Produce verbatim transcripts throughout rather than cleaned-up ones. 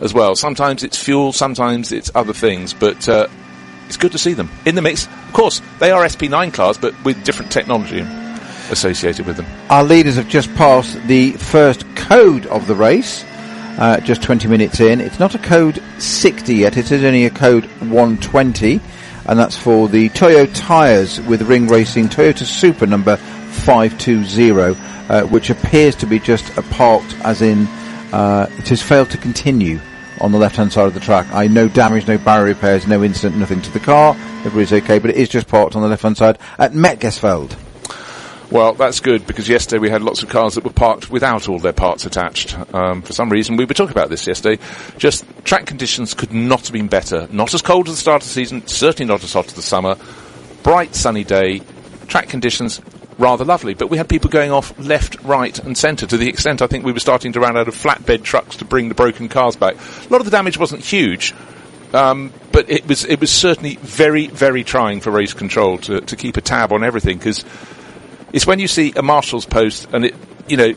as well. Sometimes it's fuel, sometimes it's other things, but uh, it's good to see them in the mix. Of course, they are S P nine cars, but with different technology associated with them. Our leaders have just passed the first code of the race, uh, just twenty minutes in. It's not a code sixty yet, it is only a code one twenty, and that's for the Toyo tyres with Ring Racing Toyota Supra number five two zero, uh, which appears to be just a parked, as in uh, it has failed to continue on the left-hand side of the track. I no damage, no barrier repairs, no incident, nothing to the car. Everybody's okay, but it is just parked on the left-hand side at Metgesveld. Well, that's good, because yesterday we had lots of cars that were parked without all their parts attached. Um, for some reason, we were talking about this yesterday. Just track conditions could not have been better. Not as cold as the start of the season, certainly not as hot as the summer. Bright, sunny day. Track conditions rather lovely, but we had people going off left, right and centre, to the extent I think we were starting to run out of flatbed trucks to bring the broken cars back. A lot of the damage wasn't huge, um, but it was it was certainly very, very trying for race control to, to keep a tab on everything, because it's when you see a marshal's post and it, you know,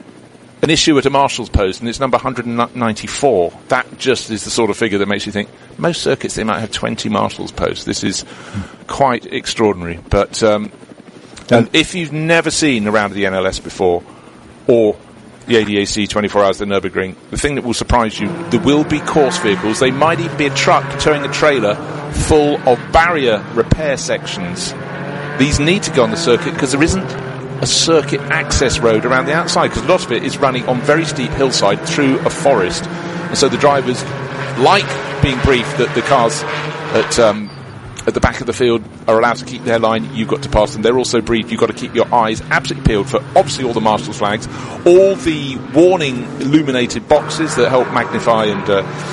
an issue at a marshal's post and it's number one hundred ninety-four, that just is the sort of figure that makes you think, most circuits they might have twenty marshal's posts. This is quite extraordinary, but um and if you've never seen a round of the N L S before, or the A D A C twenty-four hours, the Nürburgring, the thing that will surprise you, there will be course vehicles. They might even be a truck towing a trailer full of barrier repair sections. These need to go on the circuit because there isn't a circuit access road around the outside, because a lot of it is running on very steep hillside through a forest. And so the drivers like being briefed that the cars at um, at the back of the field are allowed to keep their line. You've got to pass them. They're also briefed. You've got to keep your eyes absolutely peeled for obviously all the marshal's flags, all the warning illuminated boxes that help magnify and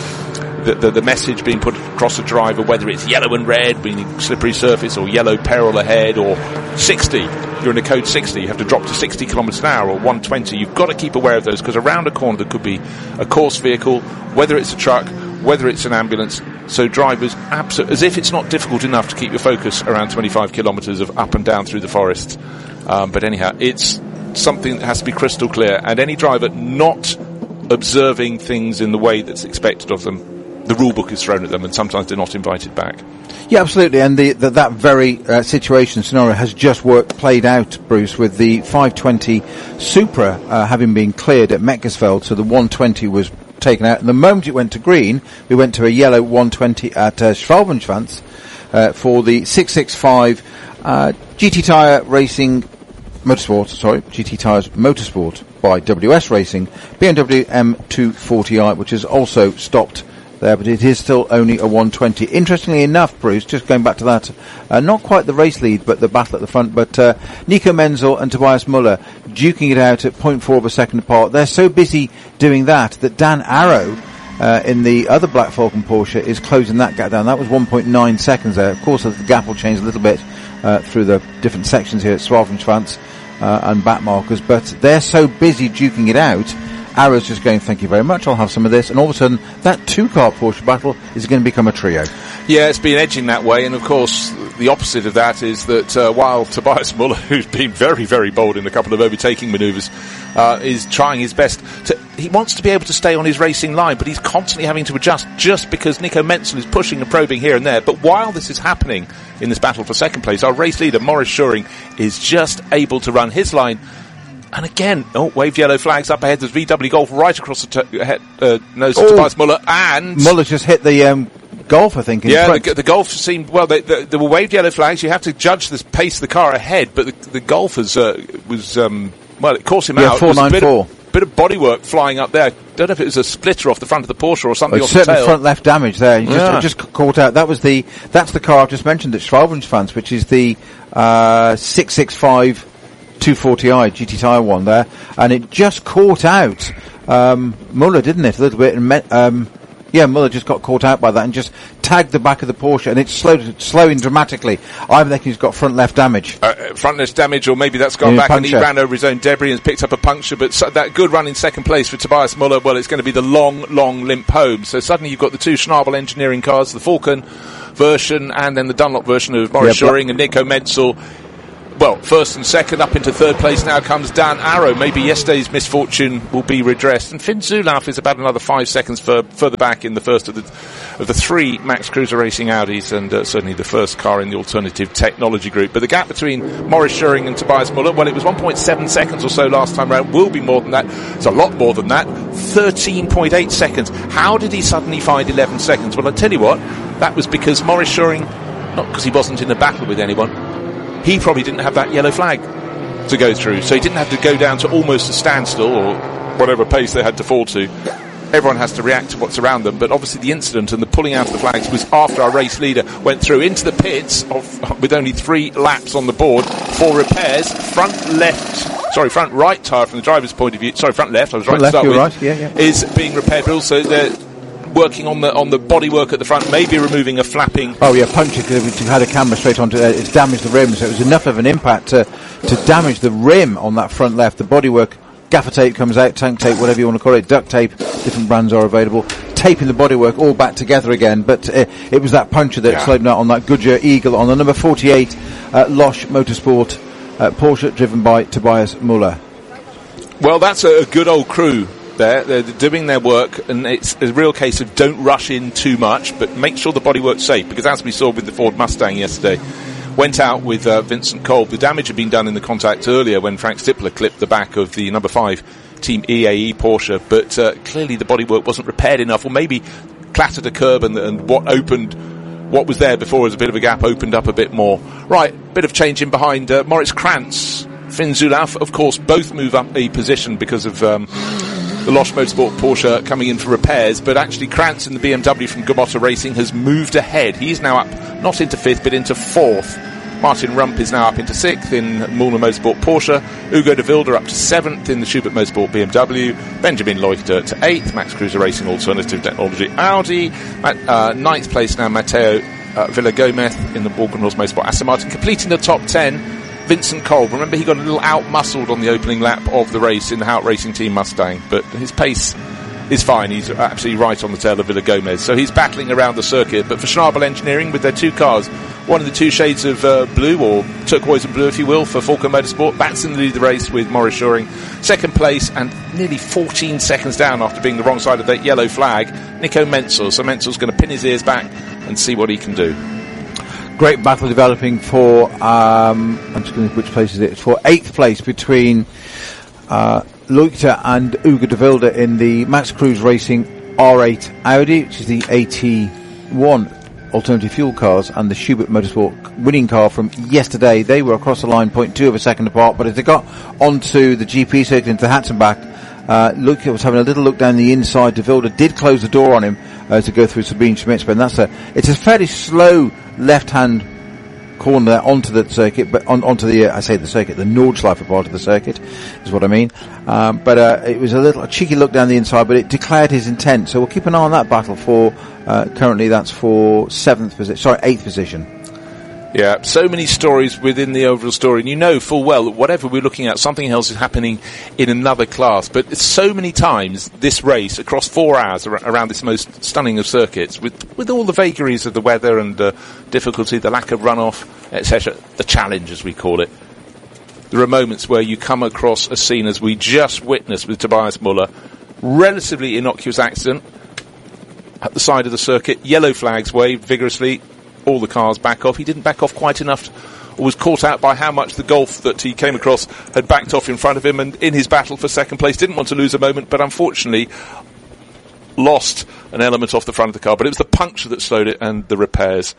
uh, the, the the message being put across a driver, whether it's yellow and red, meaning slippery surface, or yellow peril ahead, or sixty. You're in a code sixty. You have to drop to sixty kilometres an hour, or one twenty. You've got to keep aware of those, because around a corner there could be a course vehicle, whether it's a truck, whether it's an ambulance. So drivers, absolutely, as if it's not difficult enough to keep your focus around twenty-five kilometres of up and down through the forest. Um, but anyhow, it's something that has to be crystal clear. And any driver not observing things in the way that's expected of them, the rule book is thrown at them, and sometimes they're not invited back. Yeah, absolutely. And the, the, that very uh, situation scenario has just worked, played out, Bruce, with the five twenty Supra uh, having been cleared at Metgesveld. So the one twenty was taken out, and the moment it went to green, we went to a yellow one twenty at uh, Schwalbenschwanz uh, for the six sixty-five uh, G T Tyre Racing Motorsport, sorry, G T Tyres Motorsport by W S Racing, B M W M two forty i, which has also stopped there, but it is still only a one twenty. Interestingly enough, Bruce, just going back to that, uh, not quite the race lead, but the battle at the front, but uh, Nico Menzel and Tobias Muller duking it out at zero point four of a second apart. They're so busy doing that that Dan Arrow uh, in the other Black Falcon Porsche is closing that gap down. That was one point nine seconds there. Of course, the gap will change a little bit uh, through the different sections here at Schwalbenschwanz uh, and back markers, but they're so busy duking it out, Arrow's just going, thank you very much, I'll have some of this, and all of a sudden that two-car Porsche battle is going to become a trio. Yeah, it's been edging that way, and of course the opposite of that is that uh, while Tobias Muller, who's been very, very bold in a couple of overtaking manoeuvres, uh, is trying his best to, he wants to be able to stay on his racing line, but he's constantly having to adjust just because Nico Menzel is pushing and probing here and there. But while this is happening in this battle for second place, our race leader, Maurice Schuring, is just able to run his line. And again, oh, waved yellow flags up ahead. There's V W Golf right across the t- head, uh, nose of oh, Tobias Muller, and Muller's just hit the um, Golf, I think. In yeah, the, the Golf seemed well. They, they, there were waved yellow flags. You have to judge the pace of the car ahead, but the, the Golf has, uh, was um, well, it caught him yeah, out. four nine four. Bit of bodywork flying up there. Don't know if it was a splitter off the front of the Porsche or something. Oh, off the certainly tail. Front left damage there. You yeah. just, just caught out. That was the that's the car I've just mentioned at Schwalbenschwanz, which is the uh, six sixty-five two forty i G T Tyre one there, and it just caught out um, Muller, didn't it? A little bit, and met, um, yeah, Muller just got caught out by that and just tagged the back of the Porsche, and it's slowed, slowing dramatically. I think he's got front left damage. Uh, front left damage, or maybe that's gone yeah, back puncture. And he ran over his own debris and picked up a puncture, but so, that good run in second place for Tobias Muller, well, it's going to be the long, long limp home. So suddenly you've got the two Schnabel engineering cars, the Falcon version and then the Dunlop version of Maurice yeah, Schuring and Nico Menzel. well, first and second. Up into third place now comes Dan Arrow. Maybe yesterday's misfortune will be redressed. And Finn Zulauf is about another five seconds fur- further back in the first of the of the three Max Cruiser Racing Audis, and uh, certainly the first car in the alternative technology group. But the gap between Maurice Schuring and Tobias Muller, well, it was one point seven seconds or so last time round. Will be more than that. It's a lot more than that. thirteen point eight seconds. How did he suddenly find eleven seconds? Well, I tell you what, that was because Maurice Schuring, not because he wasn't in a battle with anyone, he probably didn't have that yellow flag to go through, so he didn't have to go down to almost a standstill or whatever pace they had to fall to. Everyone has to react to what's around them, but obviously the incident and the pulling out of the flags was after our race leader went through into the pits of, with only three laps on the board for repairs. Front left, sorry, front right tyre from the driver's point of view, sorry, front left, I was right front to left, start with, right. yeah, yeah. is being repaired, but also they're working on the on the bodywork at the front, maybe removing a flapping. Oh yeah, punch it, because it had a camera straight onto it. It's damaged the rim, so it was enough of an impact to, to damage the rim on that front left. The bodywork, gaffer tape comes out, tank tape, whatever you want to call it, duct tape, different brands are available, taping the bodywork all back together again, but uh, it was that puncture that yeah. slowed down on that Goodyear Eagle on the number forty-eight uh, Losch Motorsport uh, Porsche, driven by Tobias Muller. Well, that's a, a good old crew there. They're doing their work, and it's a real case of don't rush in too much, but make sure the bodywork's safe, because as we saw with the Ford Mustang yesterday, went out with uh, Vincent Kolb. The damage had been done in the contact earlier when Frank Stippler clipped the back of the number five Team E A E Porsche, but uh, clearly the bodywork wasn't repaired enough, or maybe clattered a curb, and, and what opened, what was there before was a bit of a gap, opened up a bit more. Right, bit of change in behind uh, Moritz Krantz, Finn Zulauf, of course, both move up a position because of um, the Losch Motorsport Porsche coming in for repairs, but actually Krantz in the B M W from Gomota Racing has moved ahead. He's now up, not into fifth, but into fourth. Martin Rump is now up into sixth in Mullner Motorsport Porsche. Ugo de Wilde up to seventh in the Schubert Motorsport B M W. Benjamin Leuchter to eighth. Max Cruiser Racing Alternative Technology Audi. At uh, ninth place now, Matteo uh, Villagomez in the Borgenhorst Motorsport Aston Martin. Completing the top ten, Vincent Kolb. Remember, he got a little out-muscled on the opening lap of the race in the Hout Racing Team Mustang, but his pace is fine. He's absolutely right on the tail of Villagomez. So he's battling around the circuit. But for Schnabel Engineering, with their two cars, one of the two shades of uh, blue, or turquoise and blue, if you will, for Falco Motorsport, that's in the lead of the race with Maurice Schuring. Second place, and nearly fourteen seconds down after being the wrong side of that yellow flag, Nico Menzel. So Menzel's going to pin his ears back and see what he can do. Great battle developing for, um, I'm just going to, which place is it? It's for eighth place between uh, Leuchter and Ugo de Wilde in the Max Cruise Racing R eight Audi, which is the A T one alternative fuel cars, and the Schubert Motorsport winning car from yesterday. They were across the line, zero point two of a second apart, but as they got onto the G P circuit into the Hatzenbach, uh, Leuchter was having a little look down the inside. De Wilde did close the door on him uh, to go through Sabine Schmitz, but that's a, it's a fairly slow left-hand corner there onto the circuit, but on, onto the, uh, I say the circuit, the Nordschleife part of the circuit is what I mean. Um, but uh, it was a little a cheeky look down the inside, but it declared his intent. So we'll keep an eye on that battle for, uh, currently that's for seventh position, sorry, eighth position. Yeah, so many stories within the overall story, and you know full well that whatever we're looking at, something else is happening in another class. But it's so many times this race, across four hours ar- around this most stunning of circuits, with, with all the vagaries of the weather and uh, difficulty, the lack of runoff, et cetera, the challenge as we call it, there are moments where you come across a scene as we just witnessed with Tobias Muller, relatively innocuous accident at the side of the circuit, yellow flags waved vigorously, all the cars back off. He didn't back off quite enough, or was caught out by how much the Golf that he came across had backed off in front of him, and in his battle for second place didn't want to lose a moment, but unfortunately lost an element off the front of the car. But it was the puncture that slowed it, and the repairs.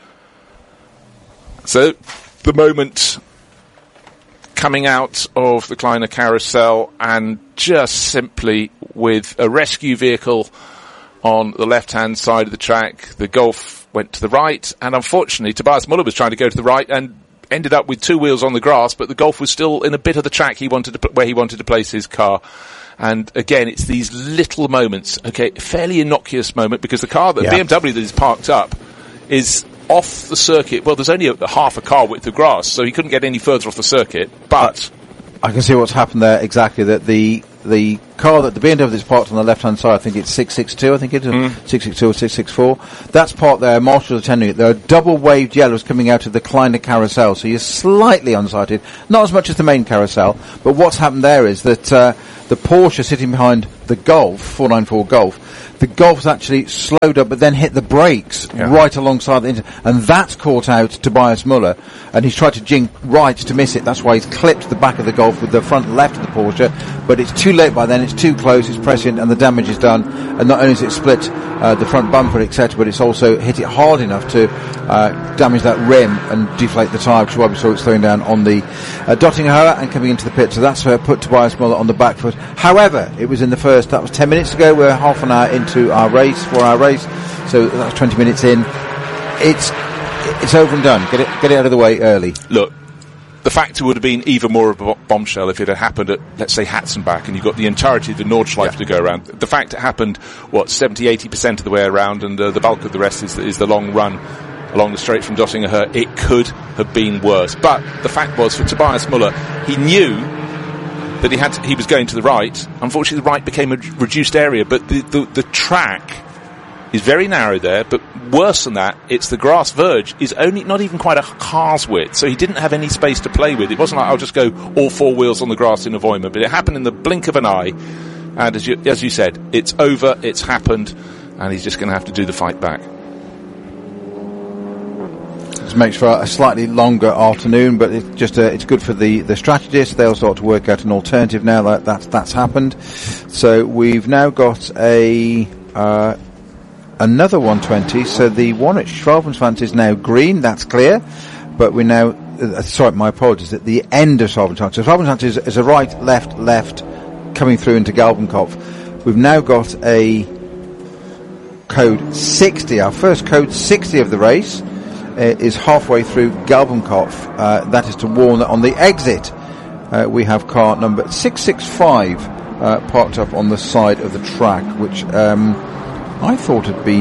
So the moment coming out of the Kleiner Carousel, and just simply with a rescue vehicle on the left-hand side of the track, the Golf went to the right, and unfortunately Tobias Muller was trying to go to the right and ended up with two wheels on the grass, but the Golf was still in a bit of the track he wanted to, where he wanted to place his car. And again, it's these little moments, okay, fairly innocuous moment, because the car, the yeah. B M W that is parked up is off the circuit. Well, there's only a, a half a car width of grass, so he couldn't get any further off the circuit, but I can see what's happened there exactly, that the the car that the B M W that's parked on the left-hand side, I think it's six six two, I think it is, mm. six six two or six six four. That's parked there, marshals attending it. There are double-waved yellows coming out of the Kleiner carousel, so you're slightly unsighted. Not as much as the main carousel, but what's happened there is that uh, the Porsche sitting behind the Golf, four ninety-four Golf, the Golf's actually slowed up but then hit the brakes yeah. right alongside the inter- and that's caught out Tobias Muller, and he's tried to jink right to miss it. That's why he's clipped the back of the Golf with the front left of the Porsche, but it's too late by then, it's too close, it's prescient, and the damage is done. And not only has it split uh, the front bumper, et cetera, but it's also hit it hard enough to uh, damage that rim and deflate the tyre, which is why we saw it slowing down on the uh, Dottinghauer and coming into the pit. So that's uh, put Tobias Muller on the back foot. However, it was in the first, that was ten minutes ago, we're half an hour into our race, four hour race, so that's twenty minutes in. It's it's over and done. Get it get it out of the way early. Look, the factor would have been even more of a bombshell if it had happened at, let's say, Hatzenbach, and you've got the entirety of the Nordschleife yeah. to go around. The fact it happened, what, seventy, eighty percent of the way around, and uh, the bulk of the rest is, is the long run along the straight from Dottinghauer, it could have been worse. But the fact was, for Tobias Muller, he knew that he had to, he was going to the right. Unfortunately, the right became a reduced area, but the, the, the track is very narrow there, but worse than that, it's the grass verge is only not even quite a car's width, so he didn't have any space to play with. It wasn't like, I'll just go all four wheels on the grass in Avoyment, but it happened in the blink of an eye, and as you, as you said, it's over, it's happened, and he's just going to have to do the fight back. This makes for a slightly longer afternoon, but it's just uh, it's good for the, the strategists. They'll start to work out an alternative now that that's, that's happened. So we've now got a uh, another one twenty. So the one at Schwalbenschwanz is now green. That's clear. But we're now uh, sorry, my apologies. At the end of Schwalbenschwanz. So Schwalbenschwanz is, is a right, left, left coming through into Galbenkopf. We've now got a code sixty. Our first code sixty of the race is halfway through Galbenkopf. Uh, that is to warn that on the exit uh, we have car number six six five uh, parked up on the side of the track, which um, I thought had been.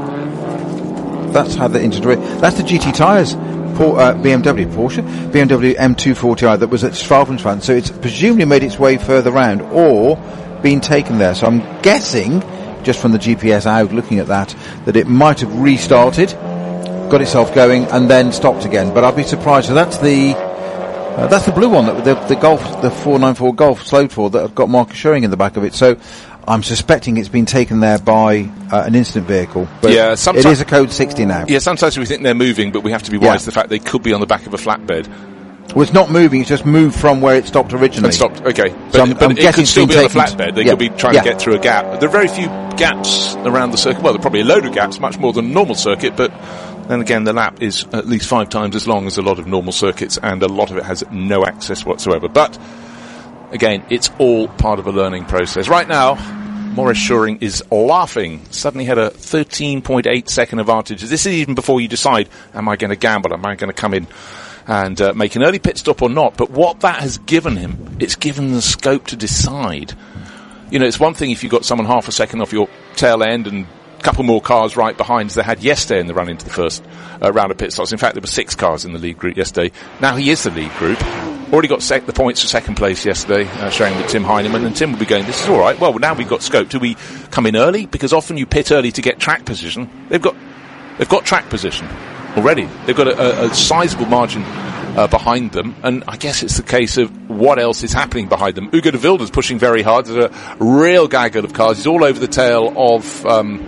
That's how they entered. That's the G T tyres. Por- uh, B M W, Porsche, B M W M two forty i that was at Schwalbenschwanz. So it's presumably made its way further round or been taken there. So I'm guessing, just from the G P S out, looking at that, that it might have restarted, got itself going, and then stopped again. But I'd be surprised. So that's the uh, that's the blue one, that the, the Golf, the four ninety-four Golf slowed for, that have got Marcus Schuring in the back of it. So I'm suspecting it's been taken there by uh, an incident vehicle. But yeah, it is a code sixty now. Yeah, sometimes we think they're moving, but we have to be wise yeah. to the fact they could be on the back of a flatbed. Well, it's not moving, it's just moved from where it stopped originally. It stopped, okay. But, so I'm, but I'm it could still be on a flatbed. They yeah. could be trying yeah. to get through a gap. There are very few gaps around the circuit. Well, there are probably a load of gaps, much more than a normal circuit, but then again, the lap is at least five times as long as a lot of normal circuits, and a lot of it has no access whatsoever. But, again, it's all part of a learning process. Right now, Maurice Schuring is laughing. Suddenly had a thirteen point eight second advantage. This is even before you decide, am I going to gamble? Am I going to come in and uh, make an early pit stop or not? But what that has given him, it's given the scope to decide. You know, it's one thing if you've got someone half a second off your tail end and a couple more cars right behind as they had yesterday in the run into the first uh, round of pit stops. In fact, there were six cars in the lead group yesterday. Now he is the lead group. Already got sec- the points for second place yesterday, uh, sharing with Tim Heinemann, and Tim will be going, this is all right. Well, now we've got scope. Do we come in early? Because often you pit early to get track position. They've got they've got track position already. They've got a, a, a sizable margin uh, behind them, and I guess it's the case of what else is happening behind them. Ugo de Wilde's pushing very hard. There's a real gaggle of cars. He's all over the tail of... Um,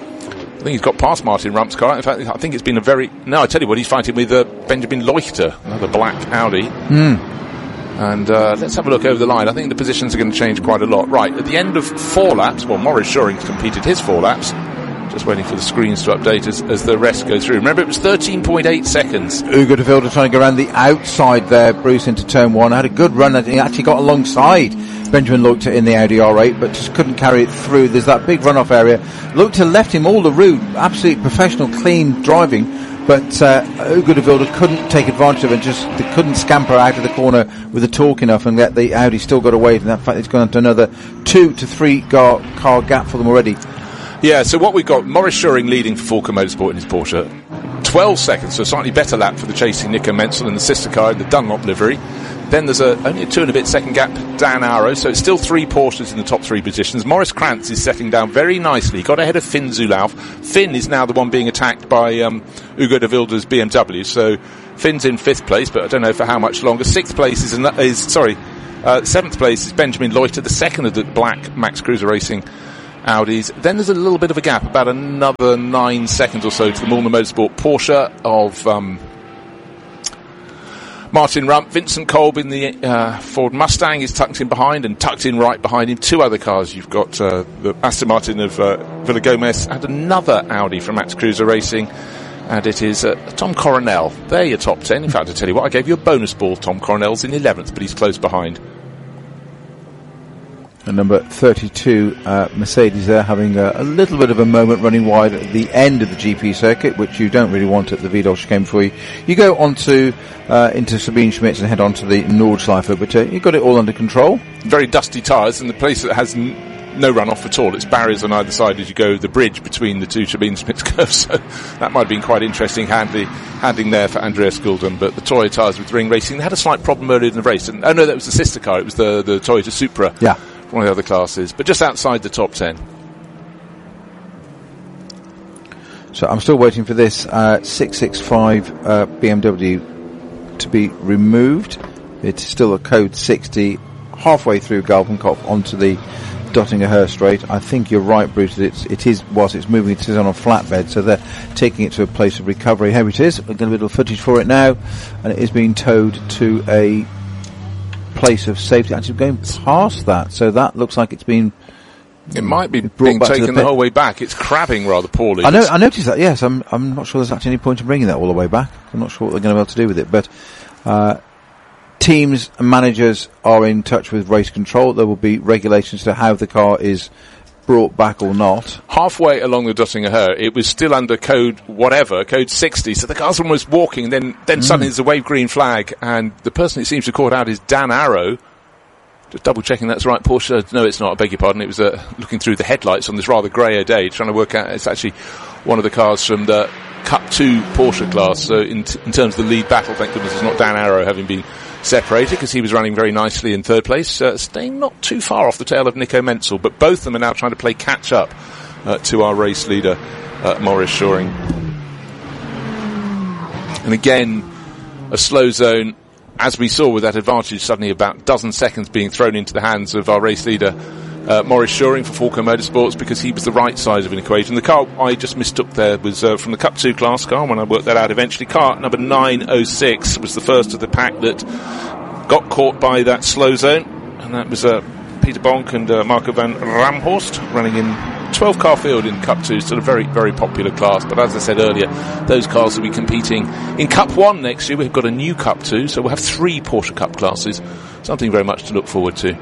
I think he's got past Martin Rump's car. In fact, I think it's been a very... No, I tell you what, he's fighting with uh, Benjamin Leuchter, another black Audi. Mm. And uh, let's have a look over the line. I think the positions are going to change quite a lot. Right, at the end of four laps, well, Maurice Schuring's completed his four laps. Just waiting for the screens to update as, as the rest go through. Remember, it was thirteen point eight seconds. Ugo de Wilde trying to go around the outside there, Bruce, into turn one. Had a good run. He actually got alongside Benjamin Leuchter in the Audi R eight, but just couldn't carry it through. There's that big runoff area. Leuchter left him all the route. Absolutely professional, clean driving. But uh, Ugo de Wilde couldn't take advantage of it, just they couldn't scamper out of the corner with the torque enough, and yet the Audi still got away. And in fact, it's gone to another two to three car, car gap for them already. Yeah, so what we've got, Maurice Schuring leading for Fulco Motorsport in his Porsche. twelve seconds, so a slightly better lap for the chasing Nico Menzel in the sister car in the Dunlop livery. Then there's a, only a two and a bit second gap, Dan Arrow, so it's still three Porsches in the top three positions. Maurice Krantz is settling down very nicely. He got ahead of Finn Zulauf. Finn is now the one being attacked by um, Ugo de Wilde's B M W, so Finn's in fifth place, but I don't know for how much longer. Sixth place is, an, is sorry, uh, seventh place is Benjamin Loiter, the second of the black Max Cruiser Racing Audis. Then there's a little bit of a gap, about another nine seconds or so to the Mulliner Motorsport Porsche of Um, Martin Rump. Vincent Kolb in the uh, Ford Mustang is tucked in behind, and tucked in right behind him two other cars. You've got uh, the Aston Martin of uh, Villagomez and another Audi from Max Cruiser Racing, and it is uh, Tom Coronel. They're your top ten. In fact, I tell you what, I gave you a bonus ball. Tom Coronel's in eleventh, but he's close behind. And number thirty-two, uh, Mercedes there, having a, a little bit of a moment running wide at the end of the G P circuit, which you don't really want at the Vidal chicane before you, you go on to, uh, into Sabine Schmitz and head on to the Nordschleife, but uh, you've got it all under control. Very dusty tyres, and the place that has n- no runoff at all. It's barriers on either side as you go the bridge between the two Sabine Schmitz curves, so that might have been quite interesting handling, handling there for Andreas Gulden. But the Toyota tyres with Ring Racing, they had a slight problem earlier in the race, and oh no, that was the sister car, it was the, the Toyota Supra. Yeah. One of the other classes, but just outside the top ten. So I'm still waiting for this uh, six six five uh, B M W to be removed. It's still a code sixty, halfway through Galpenkopf onto the Dottinger Straight. I think you're right, Bruce. It's, it is, whilst it's moving, it is on a flatbed, so they're taking it to a place of recovery. Here it is. We're getting a little footage for it now, and it is being towed to a place of safety. Actually going past that, so that looks like it's been it might be being taken the, the whole way back. It's crabbing rather poorly. I know, I noticed that, yes. I'm I'm not sure there's actually any point in bringing that all the way back. I'm not sure what they're going to be able to do with it, but uh, teams and managers are in touch with race control. There will be regulations to how the car is brought back or not. Halfway along the Dottinger Her, it was still under code whatever, code sixty, so the car's almost walking, then then mm. suddenly there's a wave green flag, and the person it seems to have caught out is Dan Arrow. Just double checking that's right, Porsche. No, it's not, I beg your pardon. It was uh, looking through the headlights on this rather greyer day, trying to work out, it's actually one of the cars from the Cup two Porsche class, so in, t- in terms of the lead battle, thank goodness it's not Dan Arrow having been separated, because he was running very nicely in third place, uh, staying not too far off the tail of Nico Menzel, but both of them are now trying to play catch up uh, to our race leader, uh, Maurice Shoring. And again, a slow zone, as we saw with that advantage suddenly about a dozen seconds being thrown into the hands of our race leader, uh, Maurice Shoring for Falco Motorsports, because he was the right side of an equation. The car I just mistook there was uh, from the Cup two class car, when I worked that out eventually. Car number nine oh six was the first of the pack that got caught by that slow zone, and that was uh, Peter Bonk and uh, Marco van Ramhorst running in twelve car field in Cup two, still a very, very popular class. But as I said earlier, those cars will be competing in Cup one next year. We've got a new Cup two, so we'll have three Porsche Cup classes, something very much to look forward to.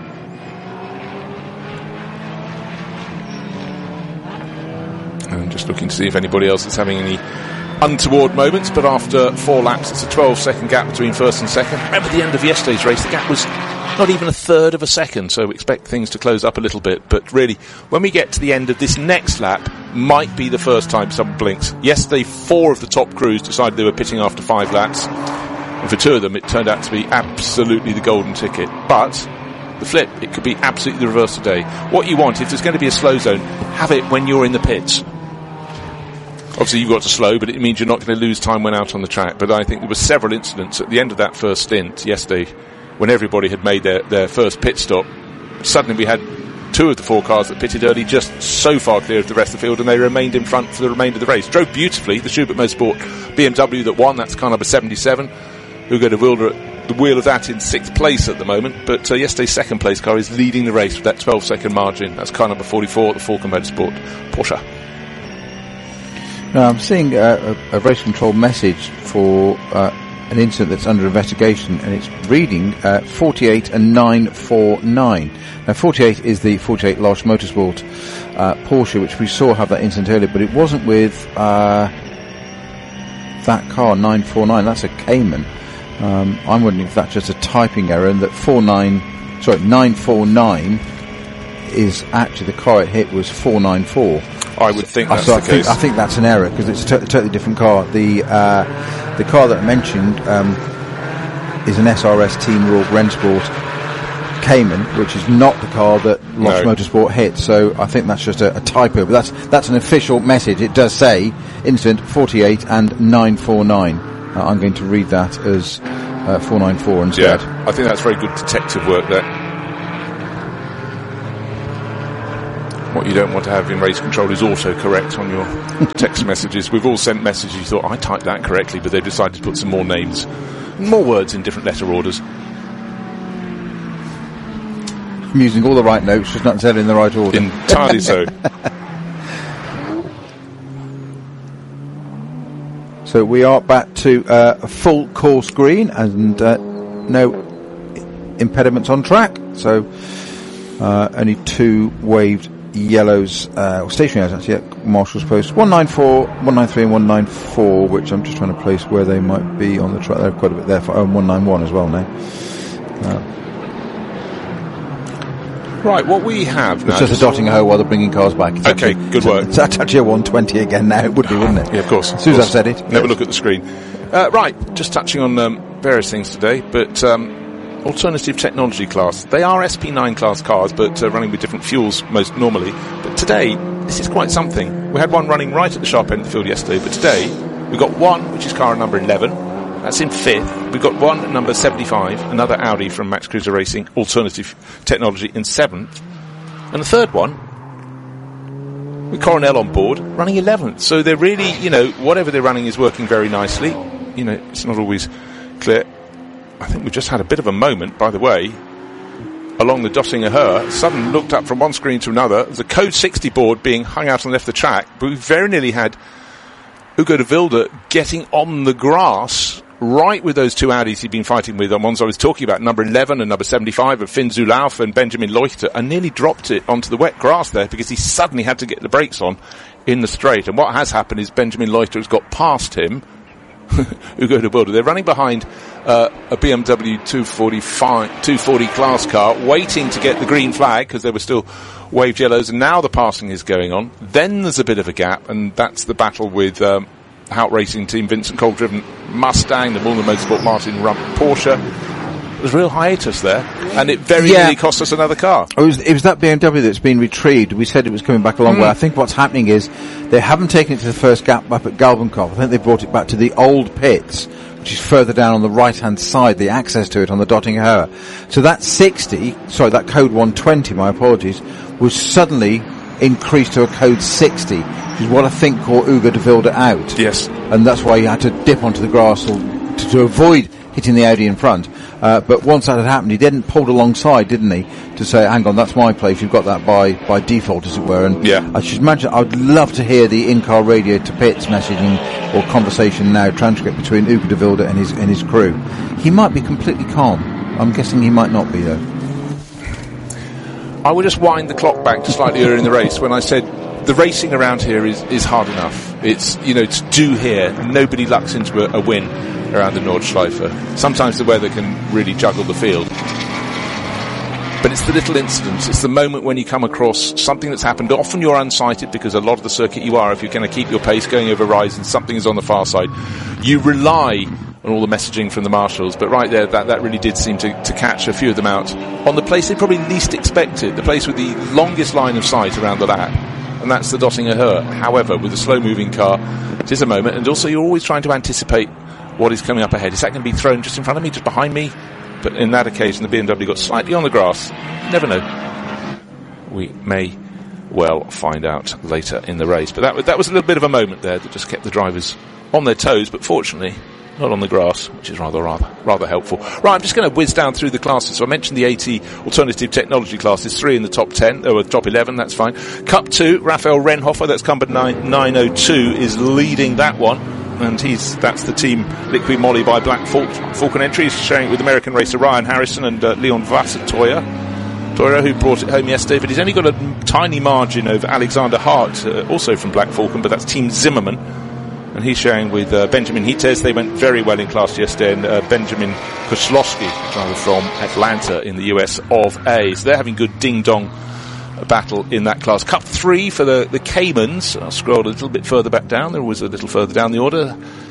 And just looking to see if anybody else is having any untoward moments, but after four laps it's a twelve second gap between first and second. Remember the end of yesterday's race, the gap was not even a third of a second, so we expect things to close up a little bit. But really, when we get to the end of this next lap, might be the first time someone blinks. Yesterday, four of the top crews decided they were pitting after five laps, and for two of them it turned out to be absolutely the golden ticket. But the flip, it could be absolutely the reverse today. What you want, if there's going to be a slow zone, have it when you're in the pits. Obviously you've got to slow, but it means you're not going to lose time when out on the track. But I think there were several incidents at the end of that first stint yesterday, when everybody had made their, their first pit stop. Suddenly we had two of the four cars that pitted early just so far clear of the rest of the field, and they remained in front for the remainder of the race. Drove beautifully, the Schubert Motorsport B M W that won, that's car number seventy-seven. Ugo de Wilde at the wheel of that in sixth place at the moment, but uh, yesterday's second place car is leading the race with that twelve second margin. That's car number forty-four, the Falcon Motorsport Porsche. Now I'm seeing uh, a, a race control message for uh, an incident that's under investigation, and it's reading uh, forty-eight and nine forty-nine. Now forty-eight is the forty-eight Losch Motorsport uh, Porsche, which we saw have that incident earlier, but it wasn't with uh, that car nine forty-nine. That's a Cayman. Um, I'm wondering if that's just a typing error, and that forty-nine, sorry, nine forty-nine is actually the car it hit was four ninety-four. I would think that's so the I think, case. I think that's an error, because it's a t- totally different car. The uh, the car that I mentioned, um, is an S R S Team Royal Rennsport Cayman, which is not the car that Lost No. Motorsport hit. So I think that's just a, a typo, but that's that's an official message. It does say incident forty-eight and nine forty-nine. Uh, I'm going to read that as uh, four ninety-four instead. Yeah, I think that's very good detective work there. What you don't want to have in race control is autocorrect on your text messages. We've all sent messages, you thought, I typed that correctly, but they've decided to put some more names, more words in different letter orders. I'm using all the right notes, just not necessarily in the right order. Entirely so. So we are back to uh, a full course green and uh, no impediments on track. So uh, only two waved yellows, uh, or stationary yellows actually, at Marshall's Post. one ninety-four, one ninety-three and one ninety-four, which I'm just trying to place where they might be on the track. They're quite a bit there for, oh, one ninety-one as well now. Uh, Right, what we have now... It's just a dotting a hoe while they're bringing cars back. It's Okay, actually, good work. It's actually a one twenty again now, it would be, wouldn't it? Yeah, of course. As soon as I've said it. Never Yes. look at the screen. Uh, right, just touching on um, various things today, but um, alternative technology class. They are S P nine class cars, but uh, running with different fuels most normally. But today, this is quite something. We had one running right at the sharp end of the field yesterday, but today we've got one, which is car number eleven. That's in fifth. We've got one at number seventy-five, another Audi from Max Cruiser Racing, alternative technology, in seventh. And the third one, with Coronel on board, running eleventh. So they're really, you know, whatever they're running is working very nicely. You know, it's not always clear. I think we've just had a bit of a moment, by the way, along the Dottinger Her. Suddenly looked up from one screen to another. There's a Code sixty board being hung out on the left of the track, but we very nearly had Ugo de Wilde getting on the grass right with those two Audis he'd been fighting with on ones I was talking about, number eleven and number seventy-five of Finn Zulauf and Benjamin Leuchter, and nearly dropped it onto the wet grass there because he suddenly had to get the brakes on in the straight. And what has happened is Benjamin Leuchter has got past him, Ugo de Wilde. They're running behind uh, a B M W two forty-five, two forty class car, waiting to get the green flag because there were still waved yellows, and now the passing is going on. Then there's a bit of a gap, and that's the battle with um, Hout Racing Team, Vincent Cole driven Mustang, the Muller Motorsport Martin Rump Porsche. There's a real hiatus there, and it very Yeah. nearly cost us another car. It was, it was that B M W that's been retrieved. We said it was coming back a long Mm. way. I think what's happening is they haven't taken it to the first gap up at Galvenkopf. I think they brought it back to the old pits, which is further down on the right-hand side, the access to it on the Dottinger Her. So that sixty, sorry, that code one twenty, my apologies, was suddenly increased to a code sixty, which is what I think caught Ugo de Wilde out. Yes. And that's why he had to dip onto the grass or to, to avoid hitting the Audi in front. Uh, but once that had happened, he then pulled alongside, didn't he, to say, hang on, that's my place, you've got that by, by default, as it were. And Yeah. I should imagine, I'd love to hear the in-car radio to pits messaging or conversation now, transcript between Ugo de Wilde and his, and his crew. He might be completely calm. I'm guessing he might not be, though. I would just wind the clock back to slightly earlier in the race when I said the racing around here is, is hard enough. It's, you know, to do here, nobody lucks into a, a win around the Nordschleife. Sometimes the weather can really juggle the field. But it's the little incidents. It's the moment when you come across something that's happened. Often you're unsighted because a lot of the circuit you are, if you're going to keep your pace going over rise and something is on the far side, you rely on all the messaging from the marshals. But right there, that, that really did seem to, to catch a few of them out on the place they probably least expected, the place with the longest line of sight around the lap. And that's the Dottinger Her. However, with a slow-moving car, it is a moment. And also, you're always trying to anticipate what is coming up ahead. Is that going to be thrown just in front of me, just behind me? But in that occasion, the B M W got slightly on the grass. Never know. We may well find out later in the race. But that, that was a little bit of a moment there that just kept the drivers on their toes, but fortunately not on the grass, which is rather, rather, rather helpful. Right, I'm just going to whiz down through the classes. So I mentioned the eighty alternative technology classes, three in the top ten, or top eleven, that's fine. Cup two, Raphael Renhofer, that's number nine, nine oh two, is leading that one. And he's, that's the team Liquid Moly by Black Falcon, Falcon Entry. He's sharing it with American racer Ryan Harrison and uh, Leon Vass at Toya. Toya, who brought it home yesterday, but he's only got a m- tiny margin over Alexander Hart, uh, also from Black Falcon, but that's Team Zimmerman. And he's sharing with uh, Benjamin Hites. They went very well in class yesterday, and uh, Benjamin Kozlowski, driver from Atlanta in the U S of A. So they're having good ding-dong battle in that class. Cup three for the, the Caymans. I'll scroll a little bit further back down. There was a little further down the order.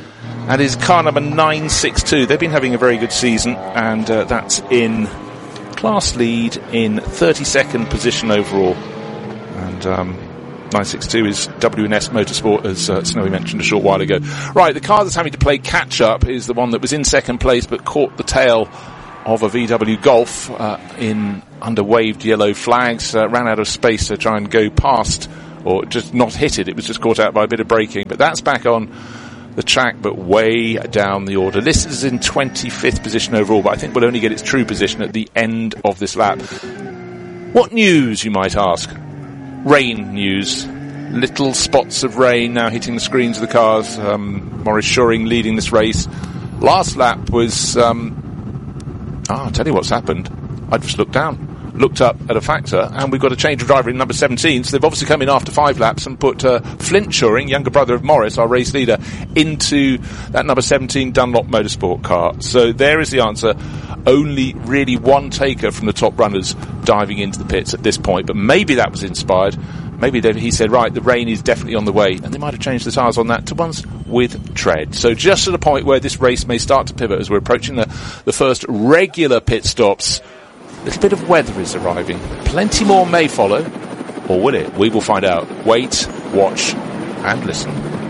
and is car number nine six two. They've been having a very good season, and uh, that's in class lead in thirty-second position overall. And um, nine six two is W and S Motorsport, as uh, Snowy mentioned a short while ago. Right, the car that's having to play catch-up is the one that was in second place but caught the tail of a V W Golf uh, in under waved yellow flags, uh, ran out of space to try and go past, or just not hit it. It was just caught out by a bit of braking. But that's back on the track, but way down the order. Listed is in twenty-fifth position overall, but I think we'll only get its true position at the end of this lap. What news, you might ask? Rain news. Little spots of rain now hitting the screens of the cars. Um, Maurice Schuring leading this race. Last lap was... Um, oh, I'll tell you what's happened. I just looked down. Looked up at a factor, and we've got a change of driver in number seventeen, so they've obviously come in after five laps and put uh, Flint Schuring, younger brother of Morris, our race leader, into that number seventeen Dunlop Motorsport car. So there is the answer. Only really one taker from the top runners diving into the pits at this point, but maybe that was inspired. Maybe he said, right, the rain is definitely on the way, and they might have changed the tyres on that to ones with tread. So just at a point where this race may start to pivot as we're approaching the, the first regular pit stops. A little bit of weather is arriving. Plenty more may follow. Or will it? We will find out. Wait, watch, and listen.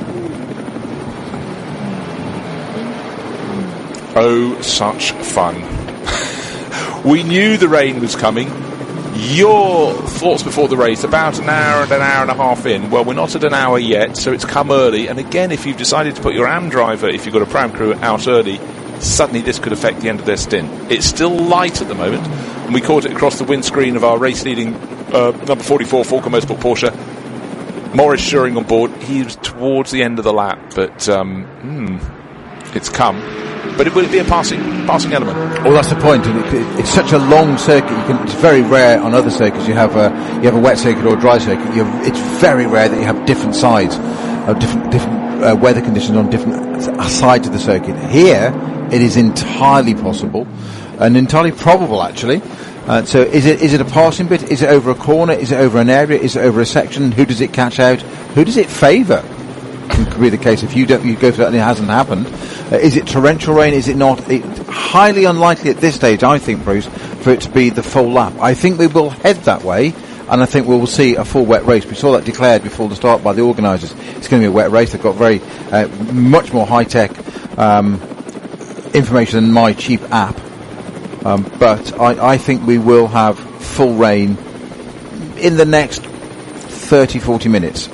Oh, such fun. We knew the rain was coming. Your thoughts before the race, about an hour and an hour and a half in. Well, we're not at an hour yet, so it's come early. And again, if you've decided to put your A M driver, if you've got a pram crew, out early, suddenly this could affect the end of their stint. It's still light at the moment, and we caught it across the windscreen of our race-leading uh, number forty-four Falcon Motorsport Porsche. Maurice Schuring on board. He was towards the end of the lap, but um, hmm, it's come. But it will be a passing passing element. Well, that's the point. And it, it's such a long circuit. You can, it's very rare on other circuits. You have a you have a wet circuit or a dry circuit. You have, it's very rare that you have different sides, of different different uh, weather conditions on different sides of the circuit. Here, it is entirely possible and entirely probable, actually. Uh, so, is it is it a passing bit? Is it over a corner? Is it over an area? Is it over a section? Who does it catch out? Who does it favour? It could be the case if you don't you go for that and it hasn't happened. Uh, is it torrential rain? Is it not? It's highly unlikely at this stage, I think, Bruce, for it to be the full lap. I think we will head that way, and I think we will see a full wet race. We saw that declared before the start by the organisers. It's going to be a wet race. They've got very uh, much more high tech um, information than my cheap app. Um, but I, I think we will have full rain in the next thirty, forty minutes.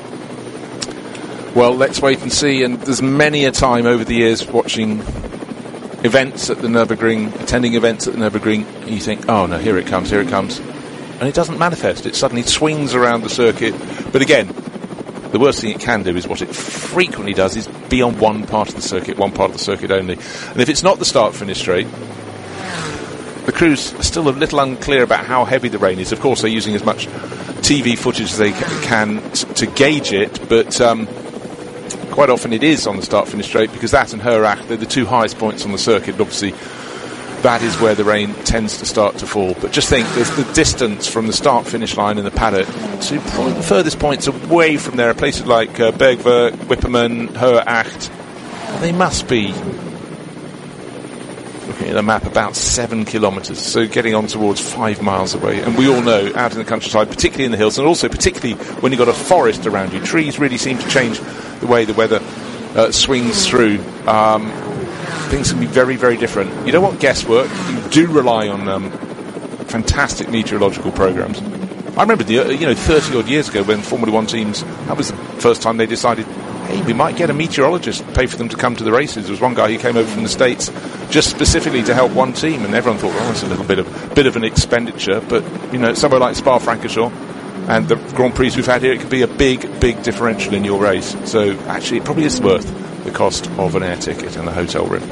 Well, let's wait and see. And there's many a time over the years watching events at the Nürburgring, attending events at the Nürburgring, you think, oh no, here it comes, here it comes. And it doesn't manifest. It suddenly swings around the circuit. But again, the worst thing it can do is what it frequently does is be on one part of the circuit, one part of the circuit only. And if it's not the start-finish straight, the crews are still a little unclear about how heavy the rain is. Of course, they're using as much T V footage as they can t- to gauge it, but um, quite often it is on the start-finish straight, because that and Herach, they're the two highest points on the circuit. Obviously, that is where the rain tends to start to fall. But just think, there's the distance from the start-finish line in the paddock to probably the furthest points away from there, places like uh, Bergwerk, Wipperman, Herach. They must be, looking at the map, about seven kilometres, so getting on towards five miles away. And we all know, out in the countryside, particularly in the hills, and also particularly when you've got a forest around you, trees really seem to change the way the weather uh, swings through. Um, things can be very, very different. You don't want guesswork. You do rely on um, fantastic meteorological programmes. I remember, the, uh, you know, thirty odd years ago when Formula One teams, that was the first time they decided, hey, we might get a meteorologist, pay for them to come to the races. There was one guy who came over from the States just specifically to help one team, and everyone thought, oh, that's a little bit of bit of an expenditure. But, you know, somewhere like Spa-Francorchamps and the Grand Prix we've had here, it could be a big, big differential in your race. So, actually, it probably is worth the cost of an air ticket and a hotel room.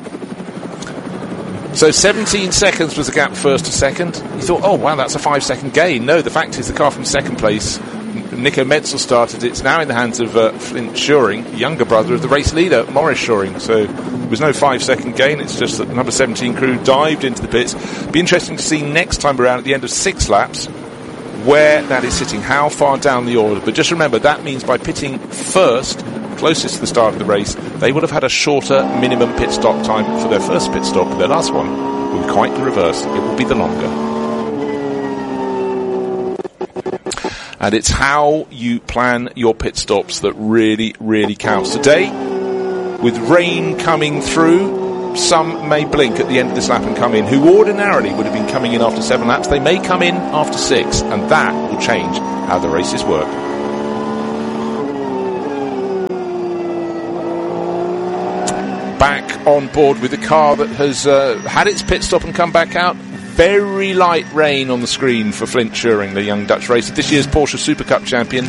So seventeen seconds was the gap first to second. You thought, oh, wow, that's a five-second gain. No, the fact is the car from second place, Nico Metzel, started. It's now in the hands of uh, Flint Schuring, younger brother of the race leader, Maurice Schuring. So there was no five-second gain. It's just that the number seventeen crew dived into the pits. Be interesting to see next time around at the end of six laps where that is sitting, how far down the order. But just remember, that means by pitting first, closest to the start of the race, they would have had a shorter minimum pit stop time for their first pit stop. Their last one will be quite the reverse. It will be the longer. And it's how you plan your pit stops that really, really counts. Today, with rain coming through, some may blink at the end of this lap and come in, who ordinarily would have been coming in after seven laps. They may come in after six, and that will change how the races work. Back on board with the car that has uh, had its pit stop and come back out. Very light rain on the screen for Flint Schuring, the young Dutch racer, this year's Porsche Super Cup champion.